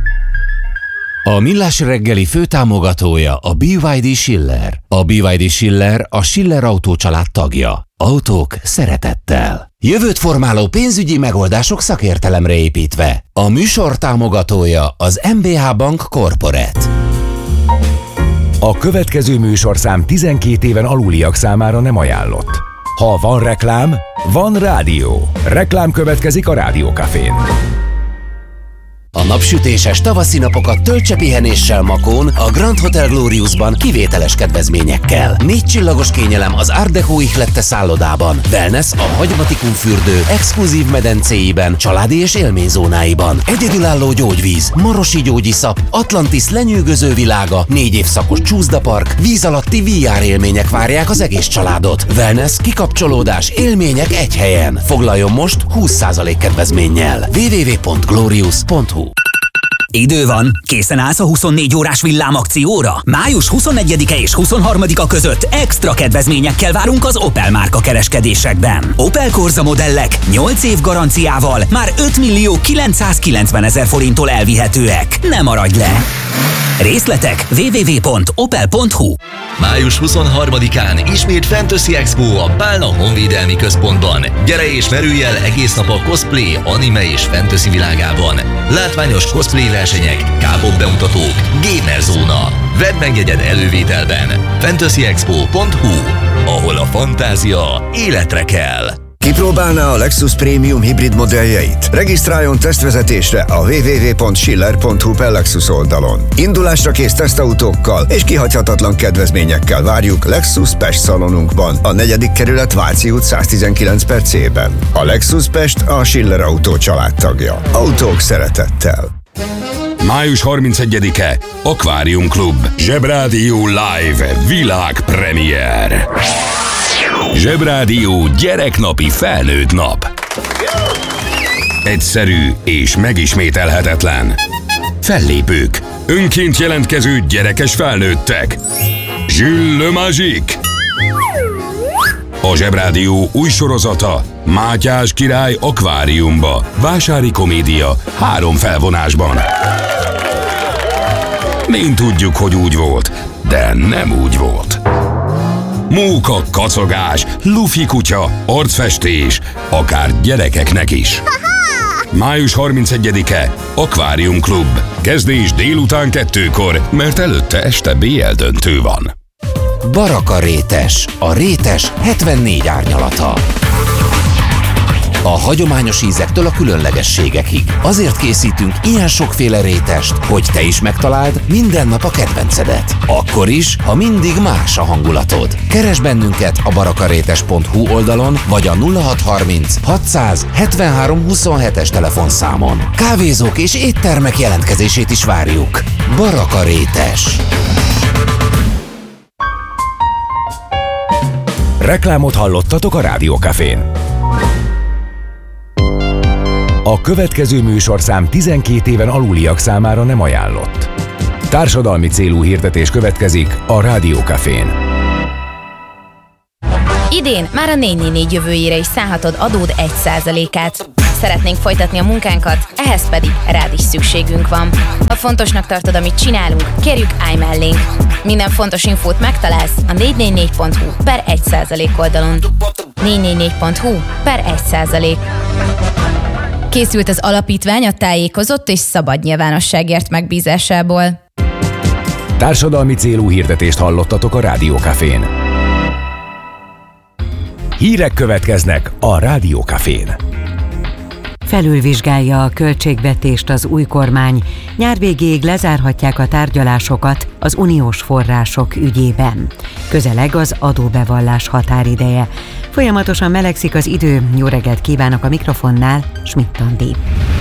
A Millás reggeli főtámogatója a bé vé dé Schiller. A bé vé dé Schiller a Schiller Autó család tagja. Autók szeretettel. Jövőt formáló pénzügyi megoldások szakértelemre építve. A műsor támogatója az em bé há Bank Corporate. A következő műsorszám tizenkét éven aluliak számára nem ajánlott. Ha van reklám, van rádió. Reklám következik a Rádió Cafén. A napsütéses tavaszi napokat töltse pihenéssel Makón, a Grand Hotel Gloriusban kivételes kedvezményekkel. Négy csillagos kényelem az Art Deco ihlette szállodában, wellness a Hagymatikum fürdő exkluzív medencéiben, családi és élményzónáiban, egyedülálló gyógyvíz, marosi gyógyiszap, Atlantis lenyűgöző világa, négy évszakos csúszdapark, víz alatti vé er élmények várják az egész családot. Wellness, kikapcsolódás, élmények egy helyen. Foglaljon most húsz százalék kedvezménnyel. double-u double-u double-u pont glorious pont hu. Idő van, készen állsz a huszonnégy órás villámakcióra? május huszonegyedike és huszonharmadika között extra kedvezményekkel várunk az Opel márka kereskedésekben. Opel Corsa modellek nyolc év garanciával már ötmillió kilencszázkilencvenezer forinttól elvihetőek. Ne maradj le! Részletek double-u double-u double-u pont opel pont hu. május huszonharmadikán ismét Fantasy Expo a Pálna Honvédelmi Központban. Gyere és merülj el egész nap a cosplay, anime és fantasy világában. Látványos cosplay versenyek, K-pop bemutatók, gamer zóna. Vedd meg jegyed elővételben. fantasy expo pont hu, ahol a fantázia életre kell. Kipróbálná a Lexus Premium hibrid modelljeit? Regisztráljon tesztvezetésre a double-u double-u double-u pont schiller pont hu per Lexus oldalon. Indulásra kész tesztautókkal és kihagyhatatlan kedvezményekkel várjuk Lexus Pest szalonunkban, a negyedik kerület Váci út száztizenkilenc per C-ben. A Lexus Pest a Schiller Autó családtagja. Autók szeretettel. május harmincegyedike Aquarium Club. Zsebrádió Live világpremiér. Zsebrádió gyereknapi felnőtt nap. Egyszerű és megismételhetetlen. Fellépők, önként jelentkező gyerekes felnőttek. Jules Le Magique. A Zsebrádió új sorozata Mátyás király akváriumba. Vásári komédia három felvonásban. Mind tudjuk, hogy úgy volt, de nem úgy volt. Móka, kacagás, lufi kutya, arcfestés, akár gyerekeknek is. május harmincegyedike Aquarium Club. Kezdés délután kettőkor, mert előtte este bé el döntő van. Baraka rétes, a rétes hetvennégy árnyalata. A hagyományos ízektől a különlegességekig. Azért készítünk ilyen sokféle rétest, hogy te is megtaláld minden nap a kedvencedet. Akkor is, ha mindig más a hangulatod. Keresd bennünket a barakarétes pont hu oldalon, vagy a nulla hat harminc hatszáz hetvenhárom huszonhetes telefonszámon. Kávézók és éttermek jelentkezését is várjuk. Baraka rétes. Reklámot hallottatok a Rádió Cafén. A következő műsorszám tizenkét éven aluliak számára nem ajánlott. Társadalmi célú hirdetés következik a Rádió Cafén. Idén már a négy négy négy jövőjére is szállhatod adód egy százalékát. Szeretnénk folytatni a munkánkat, ehhez pedig rád is szükségünk van. Ha fontosnak tartod, amit csinálunk, kérjük, állj mellénk. Minden fontos infót megtalálsz a négy négy négy pont hu per egy százalék oldalon. négy négy négy pont hu per egy százalék. Készült az alapítvány a tájékozott és szabad nyilvánosságért megbízásából. Társadalmi célú hirdetést hallottatok a Rádiókafén. Hírek következnek a Rádiókafén. Felülvizsgálja a költségvetést az új kormány. Nyár végéig lezárhatják a tárgyalásokat az uniós források ügyében. Közeleg az adóbevallás határideje. Folyamatosan melegszik az idő. Jó reggelt kívánok a mikrofonnál, Schmidt Andi.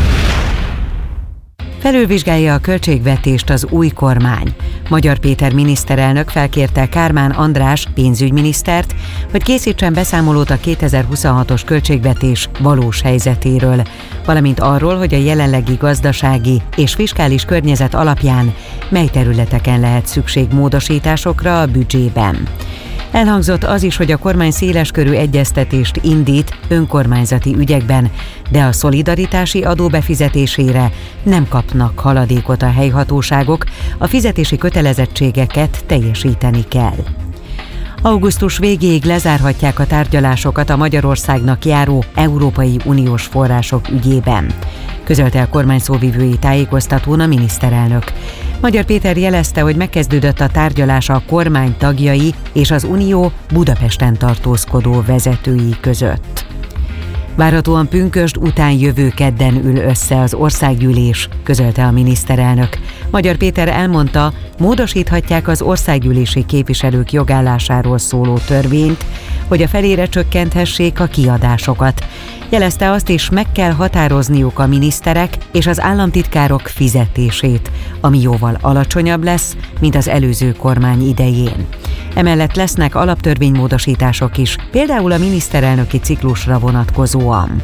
Felülvizsgálja a költségvetést az új kormány. Magyar Péter miniszterelnök felkérte Kármán András pénzügyminisztert, hogy készítsen beszámolót a kétezer-huszonhatos költségvetés valós helyzetéről, valamint arról, hogy a jelenlegi gazdasági és fiskális környezet alapján mely területeken lehet szükség módosításokra a büdzsében. Elhangzott az is, hogy a kormány széleskörű egyeztetést indít önkormányzati ügyekben, de a szolidaritási adó befizetésére nem kapnak haladékot a helyhatóságok, a fizetési kötelezettségeket teljesíteni kell. Augusztus végéig lezárhatják a tárgyalásokat a Magyarországnak járó Európai Uniós források ügyében, közölte a kormány szóvivői tájékoztatón a miniszterelnök. Magyar Péter jelezte, hogy megkezdődött a tárgyalás a kormány tagjai és az Unió Budapesten tartózkodó vezetői között. Várhatóan pünkösd után jövő kedden ül össze az országgyűlés, közölte a miniszterelnök. Magyar Péter elmondta, módosíthatják az országgyűlési képviselők jogállásáról szóló törvényt, hogy a felére csökkenthessék a kiadásokat. Jelezte azt is, meg kell határozniuk a miniszterek és az államtitkárok fizetését, ami jóval alacsonyabb lesz, mint az előző kormány idején. Emellett lesznek alaptörvénymódosítások is, például a miniszterelnöki ciklusra vonatkozóan.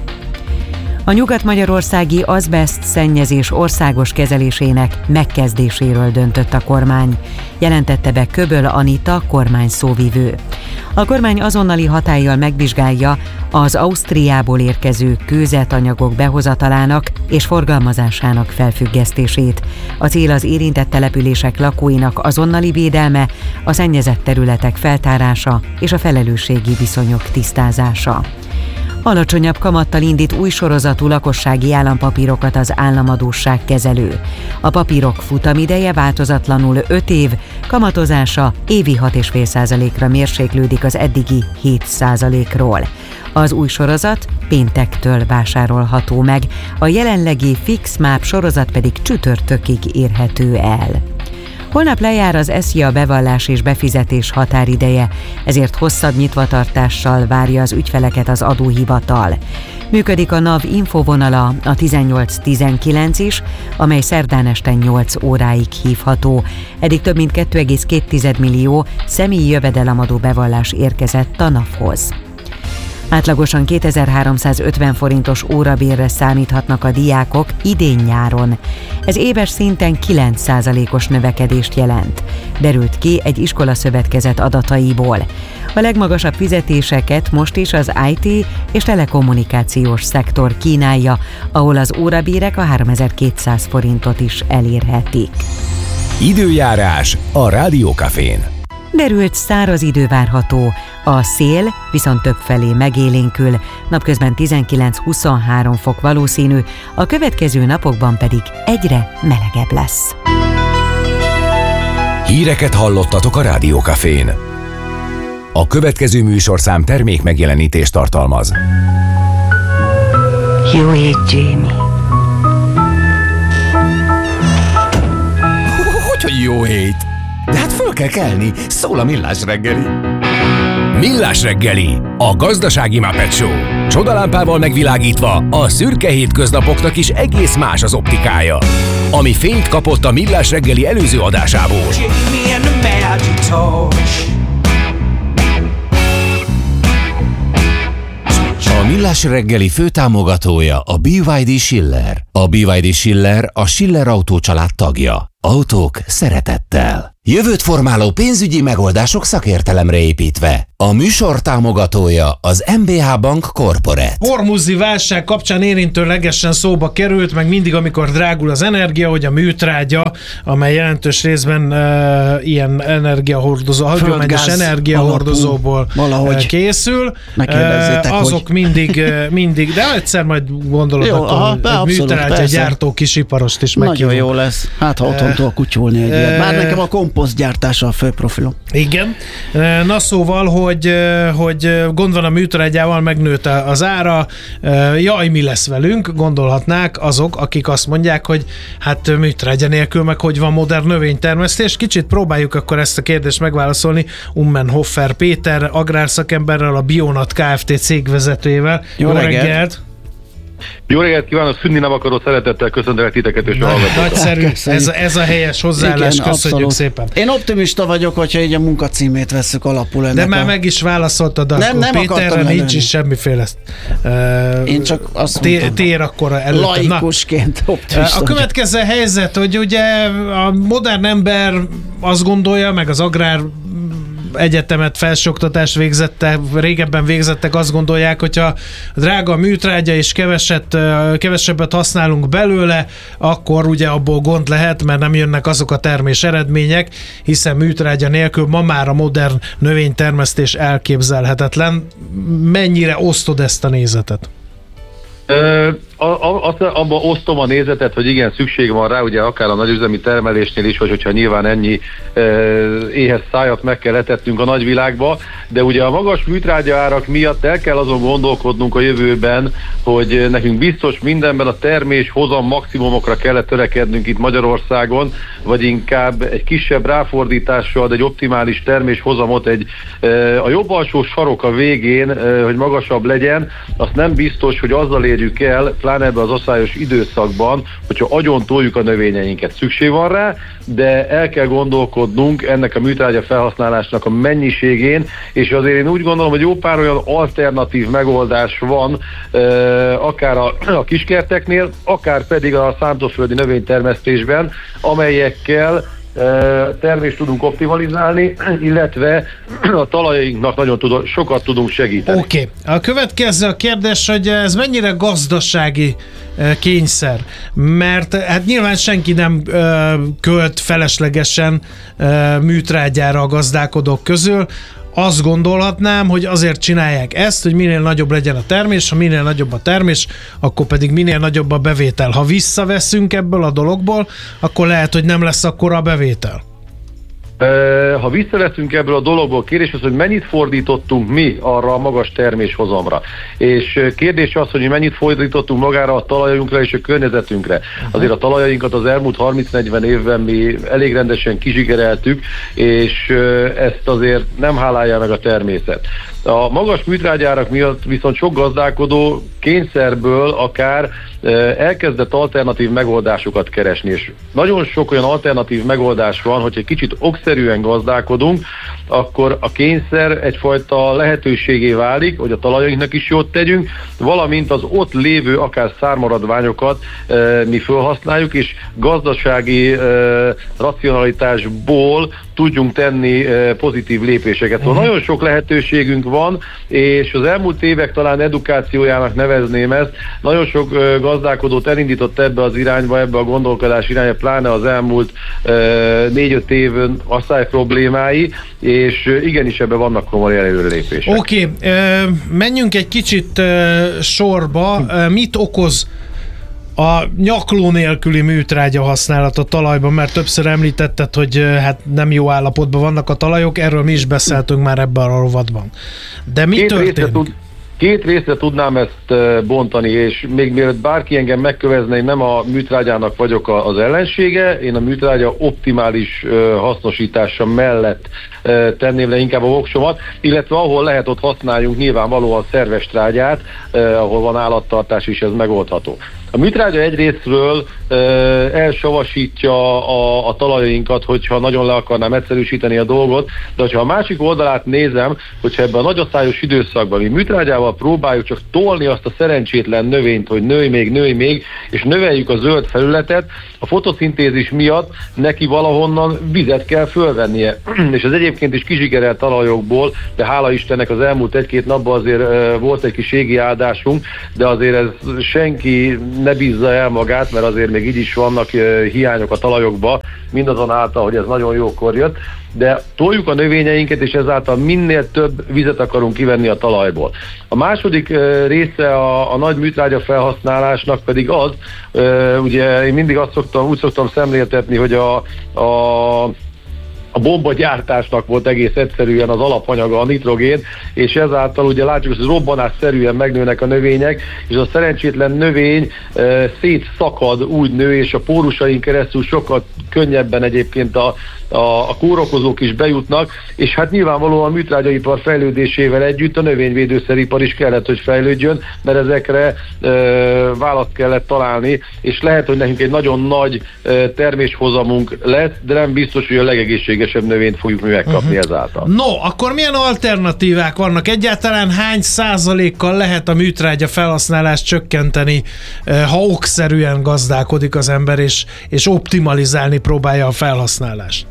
A nyugat-magyarországi azbeszt szennyezés országos kezelésének megkezdéséről döntött a kormány, jelentette be Köböl Anita kormány szóvivő. A kormány azonnali hatállyal megvizsgálja az Ausztriából érkező kőzetanyagok behozatalának és forgalmazásának felfüggesztését. A cél az érintett települések lakóinak azonnali védelme, a szennyezett területek feltárása és a felelősségi viszonyok tisztázása. Alacsonyabb kamattal indít új sorozatú lakossági állampapírokat az államadósságkezelő. A papírok futamideje változatlanul öt év, kamatozása évi hat egész öt százalékra mérséklődik az eddigi hét százalékról. Az új sorozat péntektől vásárolható meg, a jelenlegi FixMap sorozat pedig csütörtökig érhető el. Holnap lejár az SZIA bevallás és befizetés határideje, ezért hosszabb nyitvatartással várja az ügyfeleket az adóhivatal. Működik a NAV infovonala, a tizennyolc tizenkilenc is, amely szerdán este nyolc óráig hívható. Eddig több mint két egész két millió személyi jövedelemadó bevallás érkezett a NAV-hoz. Átlagosan kétezer-háromszázötven forintos órabérre számíthatnak a diákok idén-nyáron. Ez éves szinten kilenc százalékos növekedést jelent, derült ki egy iskolaszövetkezet adataiból. A legmagasabb fizetéseket most is az i té és telekommunikációs szektor kínálja, ahol az órabérek a háromezer-kétszáz forintot is elérhetik. Időjárás a Rádiókafén. Derült száraz idő várható, a szél viszont többfelé megélénkül, napközben tizenkilenc-huszonhárom fok valószínű, a következő napokban pedig egyre melegebb lesz. Híreket hallottatok a Rádiókafén. A következő műsorszám termék megjelenítést tartalmaz. Jó hét, Jamie. Hogy jó hét? De hát föl kell kelni, szól a Millás reggeli. Millás reggeli, a gazdasági Muppet Show. Csodalámpával megvilágítva a szürke hétköznapoknak is egész más az optikája. Ami fényt kapott a Millás reggeli előző adásából. A Millás reggeli főtámogatója a bé vé dé Schiller. A bé vé dé Schiller a Schiller Autó család tagja. Autók szeretettel. Jövőt formáló pénzügyi megoldások szakértelemre építve. A műsor támogatója az em bé há Bank Corporate. Hormuzi válság kapcsán érintőlegesen szóba került, meg mindig, amikor drágul az energia, hogy a műtrágya, amely jelentős részben uh, ilyen energiahordozó, hagyományos energiahordozóból valahogy készül. Uh, azok hogy... mindig, uh, mindig, de egyszer majd gondolod, jó, akkor aha, műtrágya gyártó kisiparost is meghívunk. Nagyon jó lesz. Hát ha otthon tudok kutyulni egy ilyet. Bár nekem a komposztgyártása a fő profilom. Igen. Na szóval, hogy, hogy gond van a műtrágyával, megnőtt az ára, jaj, mi lesz velünk, gondolhatnák azok, akik azt mondják, hogy hát műtrágya nélkül meg hogy van modern növénytermesztés. Kicsit próbáljuk akkor ezt a kérdést megválaszolni Ummenhoffer Péter, agrárszakemberrel, a Bionat Kft. Cégvezetőjével. Jó, Jó reggelt! reggelt. Jó reggelt kívánok, szűnni nem akarod, szeretettel köszöntelek titeket és a hallgatókat. Nagyszerű, ez, ez a helyes hozzáállás, igen, köszönjük abszolút. Szépen. Én optimista vagyok, hogyha így a munkacímét vesszük alapul ennek. De már a... meg is válaszoltad, nem, akkor nem Péterre nincs is semmiféle uh, Én csak azt tér, mondtam, tér akkor előtte. laikusként optimista. A következő helyzet, hogy ugye a modern ember azt gondolja, meg az agrár egyetemet, felsőoktatást végzette, régebben végzettek, azt gondolják, hogyha drága a műtrágya és keveset, kevesebbet használunk belőle, akkor ugye abból gond lehet, mert nem jönnek azok a termés eredmények, hiszen műtrágya nélkül ma már a modern növénytermesztés elképzelhetetlen. Mennyire osztod ezt a nézetet? Ö, a, a, azt abban osztom a nézetet, hogy igen, szükség van rá, ugye akár a nagyüzemi termelésnél is, vagy hogyha nyilván ennyi ö, éhes szájat meg kell etetnünk a nagyvilágba, de ugye a magas műtrágya árak miatt el kell azon gondolkodnunk a jövőben, hogy nekünk biztos mindenben a termés hozam maximumokra kellett törekednünk itt Magyarországon, vagy inkább egy kisebb ráfordítással, de egy optimális termés hozamot egy ö, a jobb alsó sarok a végén, ö, hogy magasabb legyen, azt nem biztos, hogy azzal érjük el, pláne ebben az asszályos időszakban, hogyha agyon toljuk a növényeinket. Szükség van rá, de el kell gondolkodnunk ennek a műtrágya felhasználásnak a mennyiségén, és azért én úgy gondolom, hogy jó pár olyan alternatív megoldás van, akár a, a kiskerteknél, akár pedig a szántóföldi növénytermesztésben, amelyekkel termést tudunk optimalizálni, illetve a talajainknak nagyon tudom, sokat tudunk segíteni. Oké. Okay. A következő a kérdés, hogy ez mennyire gazdasági kényszer, mert hát nyilván senki nem költ feleslegesen műtrágyára a gazdálkodók közül. Azt gondolhatnám, hogy azért csinálják ezt, hogy minél nagyobb legyen a termés, ha minél nagyobb a termés, akkor pedig minél nagyobb a bevétel. Ha visszaveszünk ebből a dologból, akkor lehet, hogy nem lesz akkora a bevétel. Ha visszaveszünk ebből a dologból, kérdés az, hogy mennyit fordítottunk mi arra a magas terméshozamra. És kérdés az, hogy mennyit fordítottunk magára a talajunkra és a környezetünkre. Azért a talajainkat az elmúlt harminc-negyven évben mi elég rendesen kizsigereltük, és ezt azért nem hálálja meg a természet. A magas műtrágyárak miatt viszont sok gazdálkodó kényszerből akár elkezdett alternatív megoldásokat keresni, és nagyon sok olyan alternatív megoldás van, hogy egy kicsit okszerűen gazdálkodunk, akkor a kényszer egyfajta lehetőségé válik, hogy a talajainknak is jót tegyünk, valamint az ott lévő akár szármaradványokat e, mi felhasználjuk, és gazdasági e, racionalitásból tudjunk tenni e, pozitív lépéseket. Szóval nagyon sok lehetőségünk van, és az elmúlt évek talán edukációjának nevezném ezt, nagyon sok e, gazdálkodót elindított ebbe az irányba, ebbe a gondolkodás irányba, pláne az elmúlt e, négy-öt év asszály problémái, és igenis ebben vannak komoly előrelépések. Oké, okay. Menjünk egy kicsit sorba. Mit okoz a nyakló nélküli műtrágya használat a talajban, mert többször említetted, hogy hát nem jó állapotban vannak a talajok, erről mi is beszéltünk már ebben a rovatban. De mi Két történik? Két részre tudnám ezt bontani, és még mielőtt bárki engem megkövezne, én nem a műtrágyának vagyok az ellensége, én a műtrágya optimális hasznosítása mellett tenném le inkább a voksomat, illetve ahol lehet, ott használjunk nyilvánvalóan szerves trágyát, ahol van állattartás is, ez megoldható. A műtrágya egyrésztről ö, elsavasítja a, a talajainkat, hogyha nagyon le akarnám egyszerűsíteni a dolgot, de hogyha a másik oldalát nézem, hogyha ebben a nagyaszályos időszakban mi műtrágyával próbáljuk csak tolni azt a szerencsétlen növényt, hogy nőj még, nőj még, és növeljük a zöld felületet, a fotoszintézis miatt neki valahonnan vizet kell fölvennie. És ez egyébként is kizsigerelt talajokból, de hála Istennek az elmúlt egy-két napban azért uh, volt egy kis égi áldásunk, de azért ez senki ne bízza el magát, mert azért még így is vannak uh, hiányok a talajokba, mindazonáltal, hogy ez nagyon jókor jött, de toljuk a növényeinket, és ezáltal minél több vizet akarunk kivenni a talajból. A második uh, része a, a nagy műtrágya felhasználásnak pedig az, uh, ugye én mindig azt szoktam, úgy szoktam szemléltetni, hogy a, a A bombagyártásnak volt egész egyszerűen az alapanyaga a nitrogén, és ezáltal ugye látjuk, hogy robbanásszerűen megnőnek a növények, és a szerencsétlen növény e, szétszakad, úgy nő, és a pórusaink keresztül sokkal könnyebben egyébként a, a, a kórokozók is bejutnak, és hát nyilvánvalóan a műtrágyaipar fejlődésével együtt a növényvédőszeripar is kellett, hogy fejlődjön, mert ezekre e, választ kellett találni, és lehet, hogy nekünk egy nagyon nagy e, terméshozamunk lesz, de nem biztos, hogy a legegészségesebb növényt fogjuk mi megkapni uh-huh. ezáltal. No, akkor milyen alternatívák vannak? Egyáltalán hány százalékkal lehet a műtrágya felhasználást csökkenteni, ha okszerűen gazdálkodik az ember, és, és optimalizálni próbálja a felhasználást?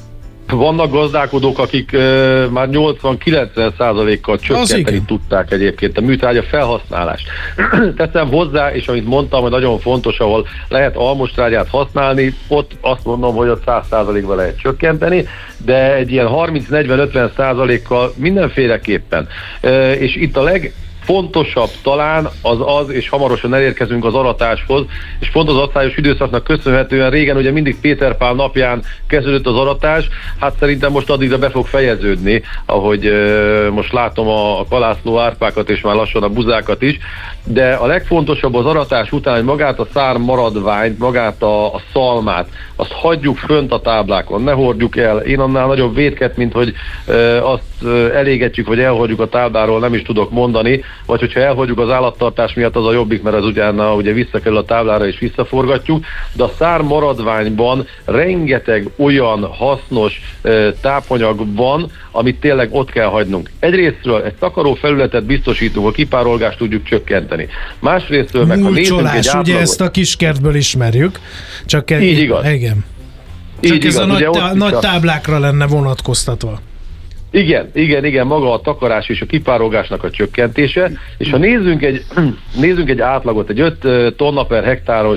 Vannak gazdálkodók, akik uh, már nyolcvan-kilencven százalékkal csökkenteni tudták egyébként a műtrágya felhasználást. Teszem hozzá, és amit mondtam, hogy nagyon fontos, ahol lehet almostrágyát használni, ott azt mondom, hogy ott száz százalékban lehet csökkenteni, de egy ilyen harminc-negyven-ötven százalékkal mindenféleképpen. Uh, és itt a leg fontosabb talán az az, és hamarosan elérkezünk az aratáshoz, és pont az asszályos időszaknak köszönhetően régen ugye mindig Péter Pál napján kezdődött az aratás, hát szerintem most addigra be fog fejeződni, ahogy uh, most látom a, a kalászló árpákat és már lassan a buzákat is, de a legfontosabb az aratás után, hogy magát a szár maradványt, magát a, a szalmát, azt hagyjuk fönt a táblákon, ne hordjuk el. Én annál nagyobb vétket, mint hogy uh, azt uh, elégetjük, vagy elhagyjuk a tábláról, nem is tudok mondani, vagy hogyha elhagyjuk az állattartás miatt, az a jobbik, mert az utána ugye visszakerül a táblára és visszaforgatjuk, de a szár maradványban rengeteg olyan hasznos uh, tápanyag van, amit tényleg ott kell hagynunk. Egyrésztről egy takaró felületet biztosítunk, a kipárolgást tudjuk csökkenteni. Másrésztről meg, ha nézzünk egy átlagot... ugye ezt a kiskertből ismerjük, csak egy, így igaz. Igen. Csak így ez igaz, a nagy, ugye tá- nagy táblákra lenne vonatkoztatva. Igen, igen, igen, maga a takarás és a kipárolgásnak a csökkentése, és ha nézzünk egy, nézzünk egy átlagot, egy öt tonna per hektáros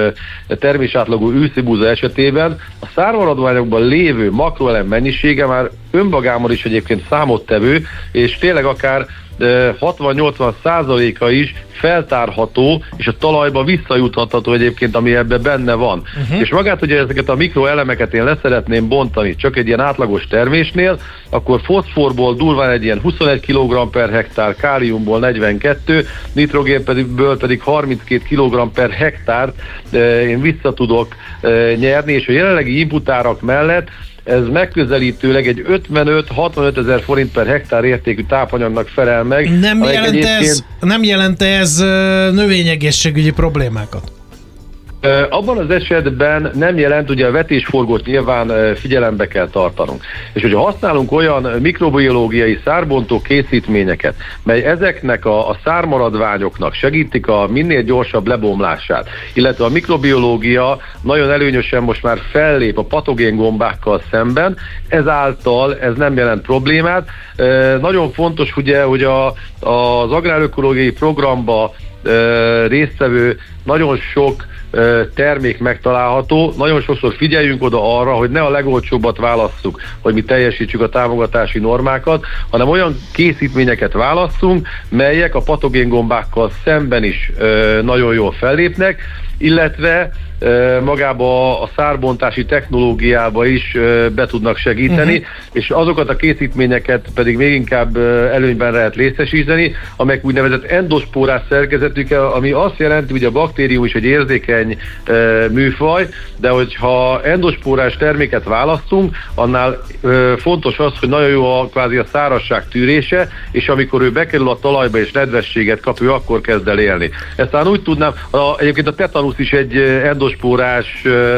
termésátlagú őszibúza esetében a szármaradványokban lévő makroelem mennyisége már önmagában is egyébként számottevő, és tényleg akár hatvan-nyolcvan százaléka is feltárható, és a talajba visszajuthatható egyébként, ami ebben benne van. Uh-huh. És magát, hogy ezeket a mikroelemeket én leszeretném bontani, csak egy ilyen átlagos termésnél, akkor foszforból durván egy ilyen huszonegy kilogramm per hektár, káliumból negyvenkettő, nitrogénből pedig harminckét kilogramm per hektárt én vissza tudok nyerni, és a jelenlegi inputárak mellett ez megközelítőleg egy ötvenöt-hatvanöt ezer forint per hektár értékű tápanyagnak felel meg. Nem jelent, ez, nem jelent ez növényegészségügyi problémákat? Abban az esetben nem jelent, ugye a vetésforgót nyilván figyelembe kell tartanunk. És hogyha használunk olyan mikrobiológiai szárbontó készítményeket, mely ezeknek a, a szármaradványoknak segítik a minél gyorsabb lebomlását, illetve a mikrobiológia nagyon előnyösen most már fellép a patogén gombákkal szemben, ezáltal ez nem jelent problémát. E, nagyon fontos ugye, hogy a, az agrárökológiai programba e, résztvevő nagyon sok termék megtalálható. Nagyon sokszor figyeljünk oda arra, hogy ne a legolcsóbbat válasszuk, hogy mi teljesítsük a támogatási normákat, hanem olyan készítményeket válasszunk, melyek a patogéngombákkal szemben is nagyon jól fellépnek, illetve magába a szárbontási technológiába is be tudnak segíteni, uh-huh. és azokat a készítményeket pedig még inkább előnyben lehet részesíteni, amelyek úgynevezett endospórás szerkezetük, ami azt jelenti, hogy a baktérium is egy érzékeny műfaj, de hogyha endospórás terméket választunk, annál fontos az, hogy nagyon jó a, kvázi a szárazság tűrése, és amikor ő bekerül a talajba és nedvességet kap, ő akkor kezd el élni. Ezt talán úgy tudnám, a, egyébként a tetanusz is egy endospórás ö,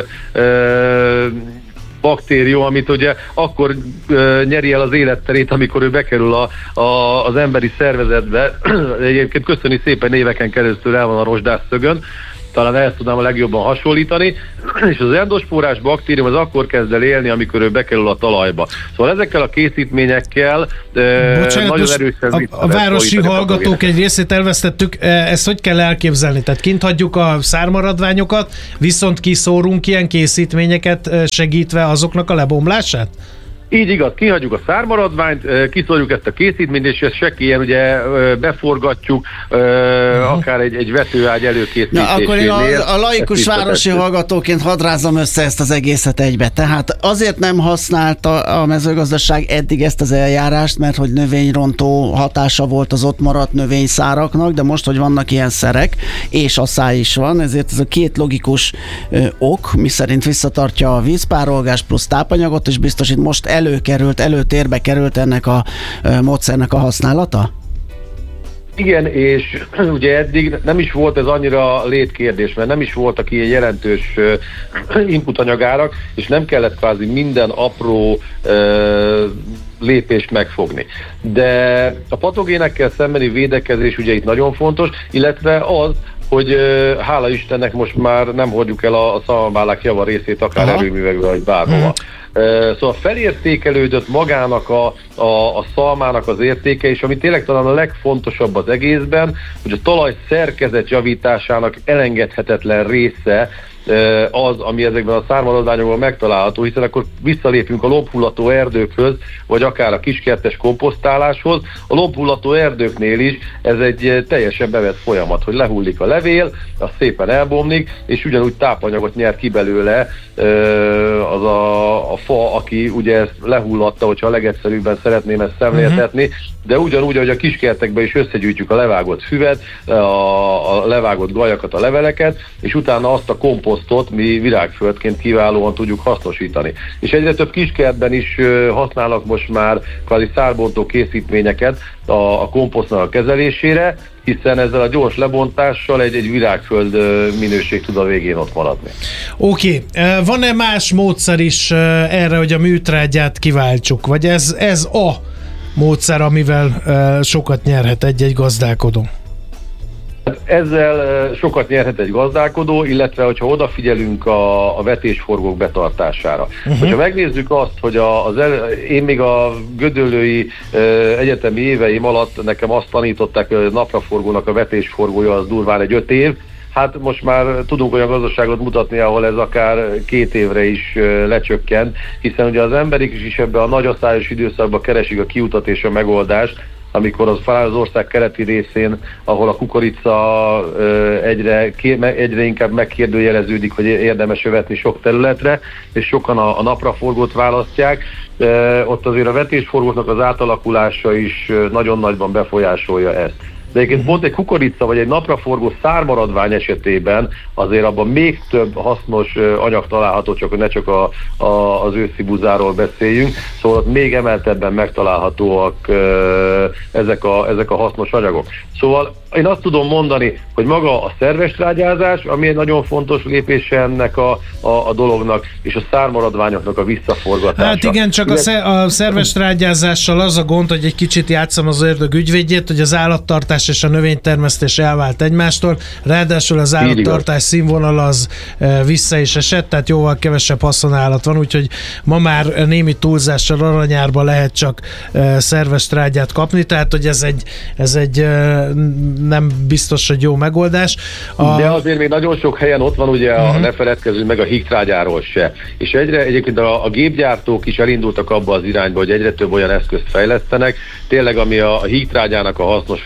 ö, baktérium, amit ugye akkor ö, nyeri el az életterét, amikor ő bekerül a, a, az emberi szervezetbe. Egyébként köszöni szépen, éveken keresztül el van a rozsdásszögön, talán ezt tudnám a legjobban hasonlítani, és az endospórás baktérium az akkor kezd el élni, amikor ő bekerül a talajba. Szóval ezekkel a készítményekkel Bocsánat, nagyon erősen a, a városi hallgatók egy részét elvesztettük, ezt hogy kell elképzelni? Tehát kint hagyjuk a szármaradványokat, viszont kiszórunk ilyen készítményeket segítve azoknak a lebomlását? Így igaz, kihagyjuk a szármaradványt, kiszorjuk ezt a készítményt, és ezt sekkélyen ugye beforgatjuk, uh-huh. akár egy, egy vetőágy előkészítésénél. Na, akkor én a, a laikus városi hallgatóként hadd rázzam össze ezt az egészet egybe. Tehát azért nem használta a mezőgazdaság eddig ezt az eljárást, mert hogy növényrontó hatása volt az ott maradt növényszáraknak, de most, hogy vannak ilyen szerek, és asszály is van, ezért ez a két logikus ö, ok, miszerint visszatartja a vízpárolgás plusz tápanyagot, és biztosít most el előkerült, előtérbe került ennek a módszernek a használata? Igen, és ugye eddig nem is volt ez annyira létkérdés, mert nem is voltak ilyen jelentős inputanyagárak, és nem kellett kvázi minden apró uh, lépést megfogni. De a patogénekkel szembeni védekezés ugye itt nagyon fontos, illetve az, hogy uh, hála Istennek most már nem hordjuk el a, a szalmabálák java részét akár erőművekbe, vagy bárhova. Hmm. Uh, szóval felértékelődött magának a, a, a szalmának az értéke, és ami tényleg talán a legfontosabb az egészben, hogy a talaj szerkezet javításának elengedhetetlen része az, ami ezekben a szármaradványokban megtalálható, hiszen akkor visszalépünk a lombhullató erdőkhöz, vagy akár a kiskertes komposztáláshoz. A lombhullató erdőknél is ez egy teljesen bevett folyamat, hogy lehullik a levél, az szépen elbomlik, és ugyanúgy tápanyagot nyer ki belőle az a, a fa, aki ugye ezt lehullatta, hogyha a legegyszerűbben szeretném ezt szemléltetni, uh-huh. de ugyanúgy, ahogy a kiskertekben is összegyűjtjük a levágott füvet, a, a levágott gajakat, a leveleket, és utána azt a komposztot mi virágföldként kiválóan tudjuk hasznosítani. És egyre több kiskertben is használnak most már kvázi szárbontó készítményeket a, a komposztnak a kezelésére, hiszen ezzel a gyors lebontással egy, egy virágföld minőség tud a végén ott maradni. Oké, okay. Van-e más módszer is erre, hogy a műtrágyát kiváltsuk? Vagy ez, ez a módszer, amivel sokat nyerhet egy-egy gazdálkodó? Ezzel sokat nyerhet egy gazdálkodó, illetve hogyha odafigyelünk a, a vetésforgók betartására. Uh-huh. Hogyha megnézzük azt, hogy a, az el, én még a gödöllői e, egyetemi éveim alatt nekem azt tanították, hogy a napraforgónak a vetésforgója az durván egy öt év, hát most már tudunk olyan gazdaságot mutatni, ahol ez akár két évre is lecsökkent, hiszen ugye az emberek is, is ebben a nagyasszályos időszakban keresik a kiutat és a megoldást, amikor az, az ország keleti részén, ahol a kukorica egyre, egyre inkább megkérdőjeleződik, hogy érdemes övetni sok területre, és sokan a, a napraforgót választják, ott azért a vetésforgóknak az átalakulása is nagyon nagyban befolyásolja ezt. De egyébként pont egy kukorica vagy egy napraforgó szármaradvány esetében azért abban még több hasznos anyag található, csak hogy ne csak a, a, az őszi buzáról beszéljünk, szóval ott még emeltebben megtalálhatóak ezek a, ezek a hasznos anyagok. Szóval én azt tudom mondani, hogy maga a szerves trágyázás, ami egy nagyon fontos lépése ennek a, a, a dolognak, és a szármaradványoknak a visszaforgatása. Hát igen, csak a, sze- a szerves trágyázással az a gond, hogy egy kicsit játszom az ördög ügyvédjét, hogy az állattartás és a növénytermesztés elvált egymástól, ráadásul az állattartás színvonal az e, vissza is esett, tehát jóval kevesebb haszonállat van, úgyhogy ma már némi túlzással aranyárba lehet csak e, szerves trágyát kapni, tehát hogy ez egy, ez egy e, nem biztos, hogy jó megoldás. A... De azért még nagyon sok helyen ott van, ugye, uh-huh. a, ne feledkezzünk meg a hígtrágyáról se. És egyre egyébként a, a gépgyártók is elindultak abba az irányba, hogy egyre több olyan eszközt fejlesztenek, tényleg ami a, a hígtrágyának a hasznos felhasználása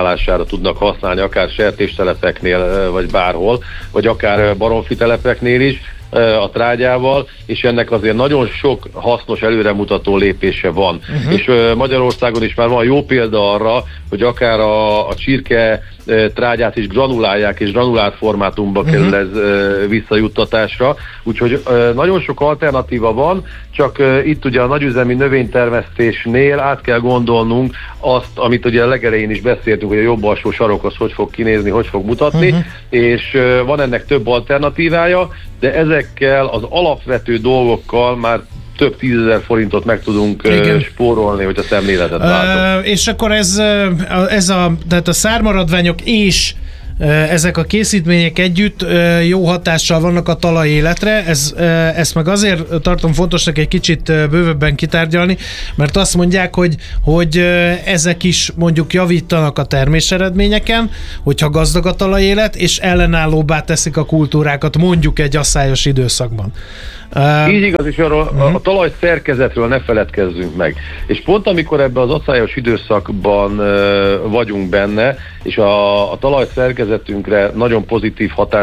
felhasználására tudnak használni, akár sertéstelepeknél, vagy bárhol, vagy akár baromfitelepeknél is a trágyával, és ennek azért nagyon sok hasznos előremutató lépése van. Uh-huh. És Magyarországon is már van jó példa arra, hogy akár a, a csirke trágyát is granulálják, és granulált formátumba uh-huh. kerül ez visszajuttatásra. Úgyhogy nagyon sok alternatíva van, csak itt ugye a nagyüzemi növénytermesztésnél át kell gondolnunk azt, amit ugye a legelején is beszéltünk, hogy a jobb alsó sarok az hogy fog kinézni, hogy fog mutatni, uh-huh. és van ennek több alternatívája, de ezekkel az alapvető dolgokkal már több tízezer forintot meg tudunk Igen. spórolni, hogy a szemléletet váltunk. Uh, és akkor ez, ez a, tehát a szármaradványok és ezek a készítmények együtt jó hatással vannak a talajéletre, ez, ezt meg azért tartom fontosnak egy kicsit bővebben kitárgyalni, mert azt mondják, hogy, hogy ezek is mondjuk javítanak a terméseredményeken, hogyha gazdag a talajélet, és ellenállóbbá teszik a kultúrákat mondjuk egy asszályos időszakban. Így igaz, és arról uh-huh. a talaj szerkezetről ne feledkezzünk meg. És pont amikor ebben az asszályos időszakban uh, vagyunk benne, és a, a talaj szerkezetünkre nagyon pozitív hatás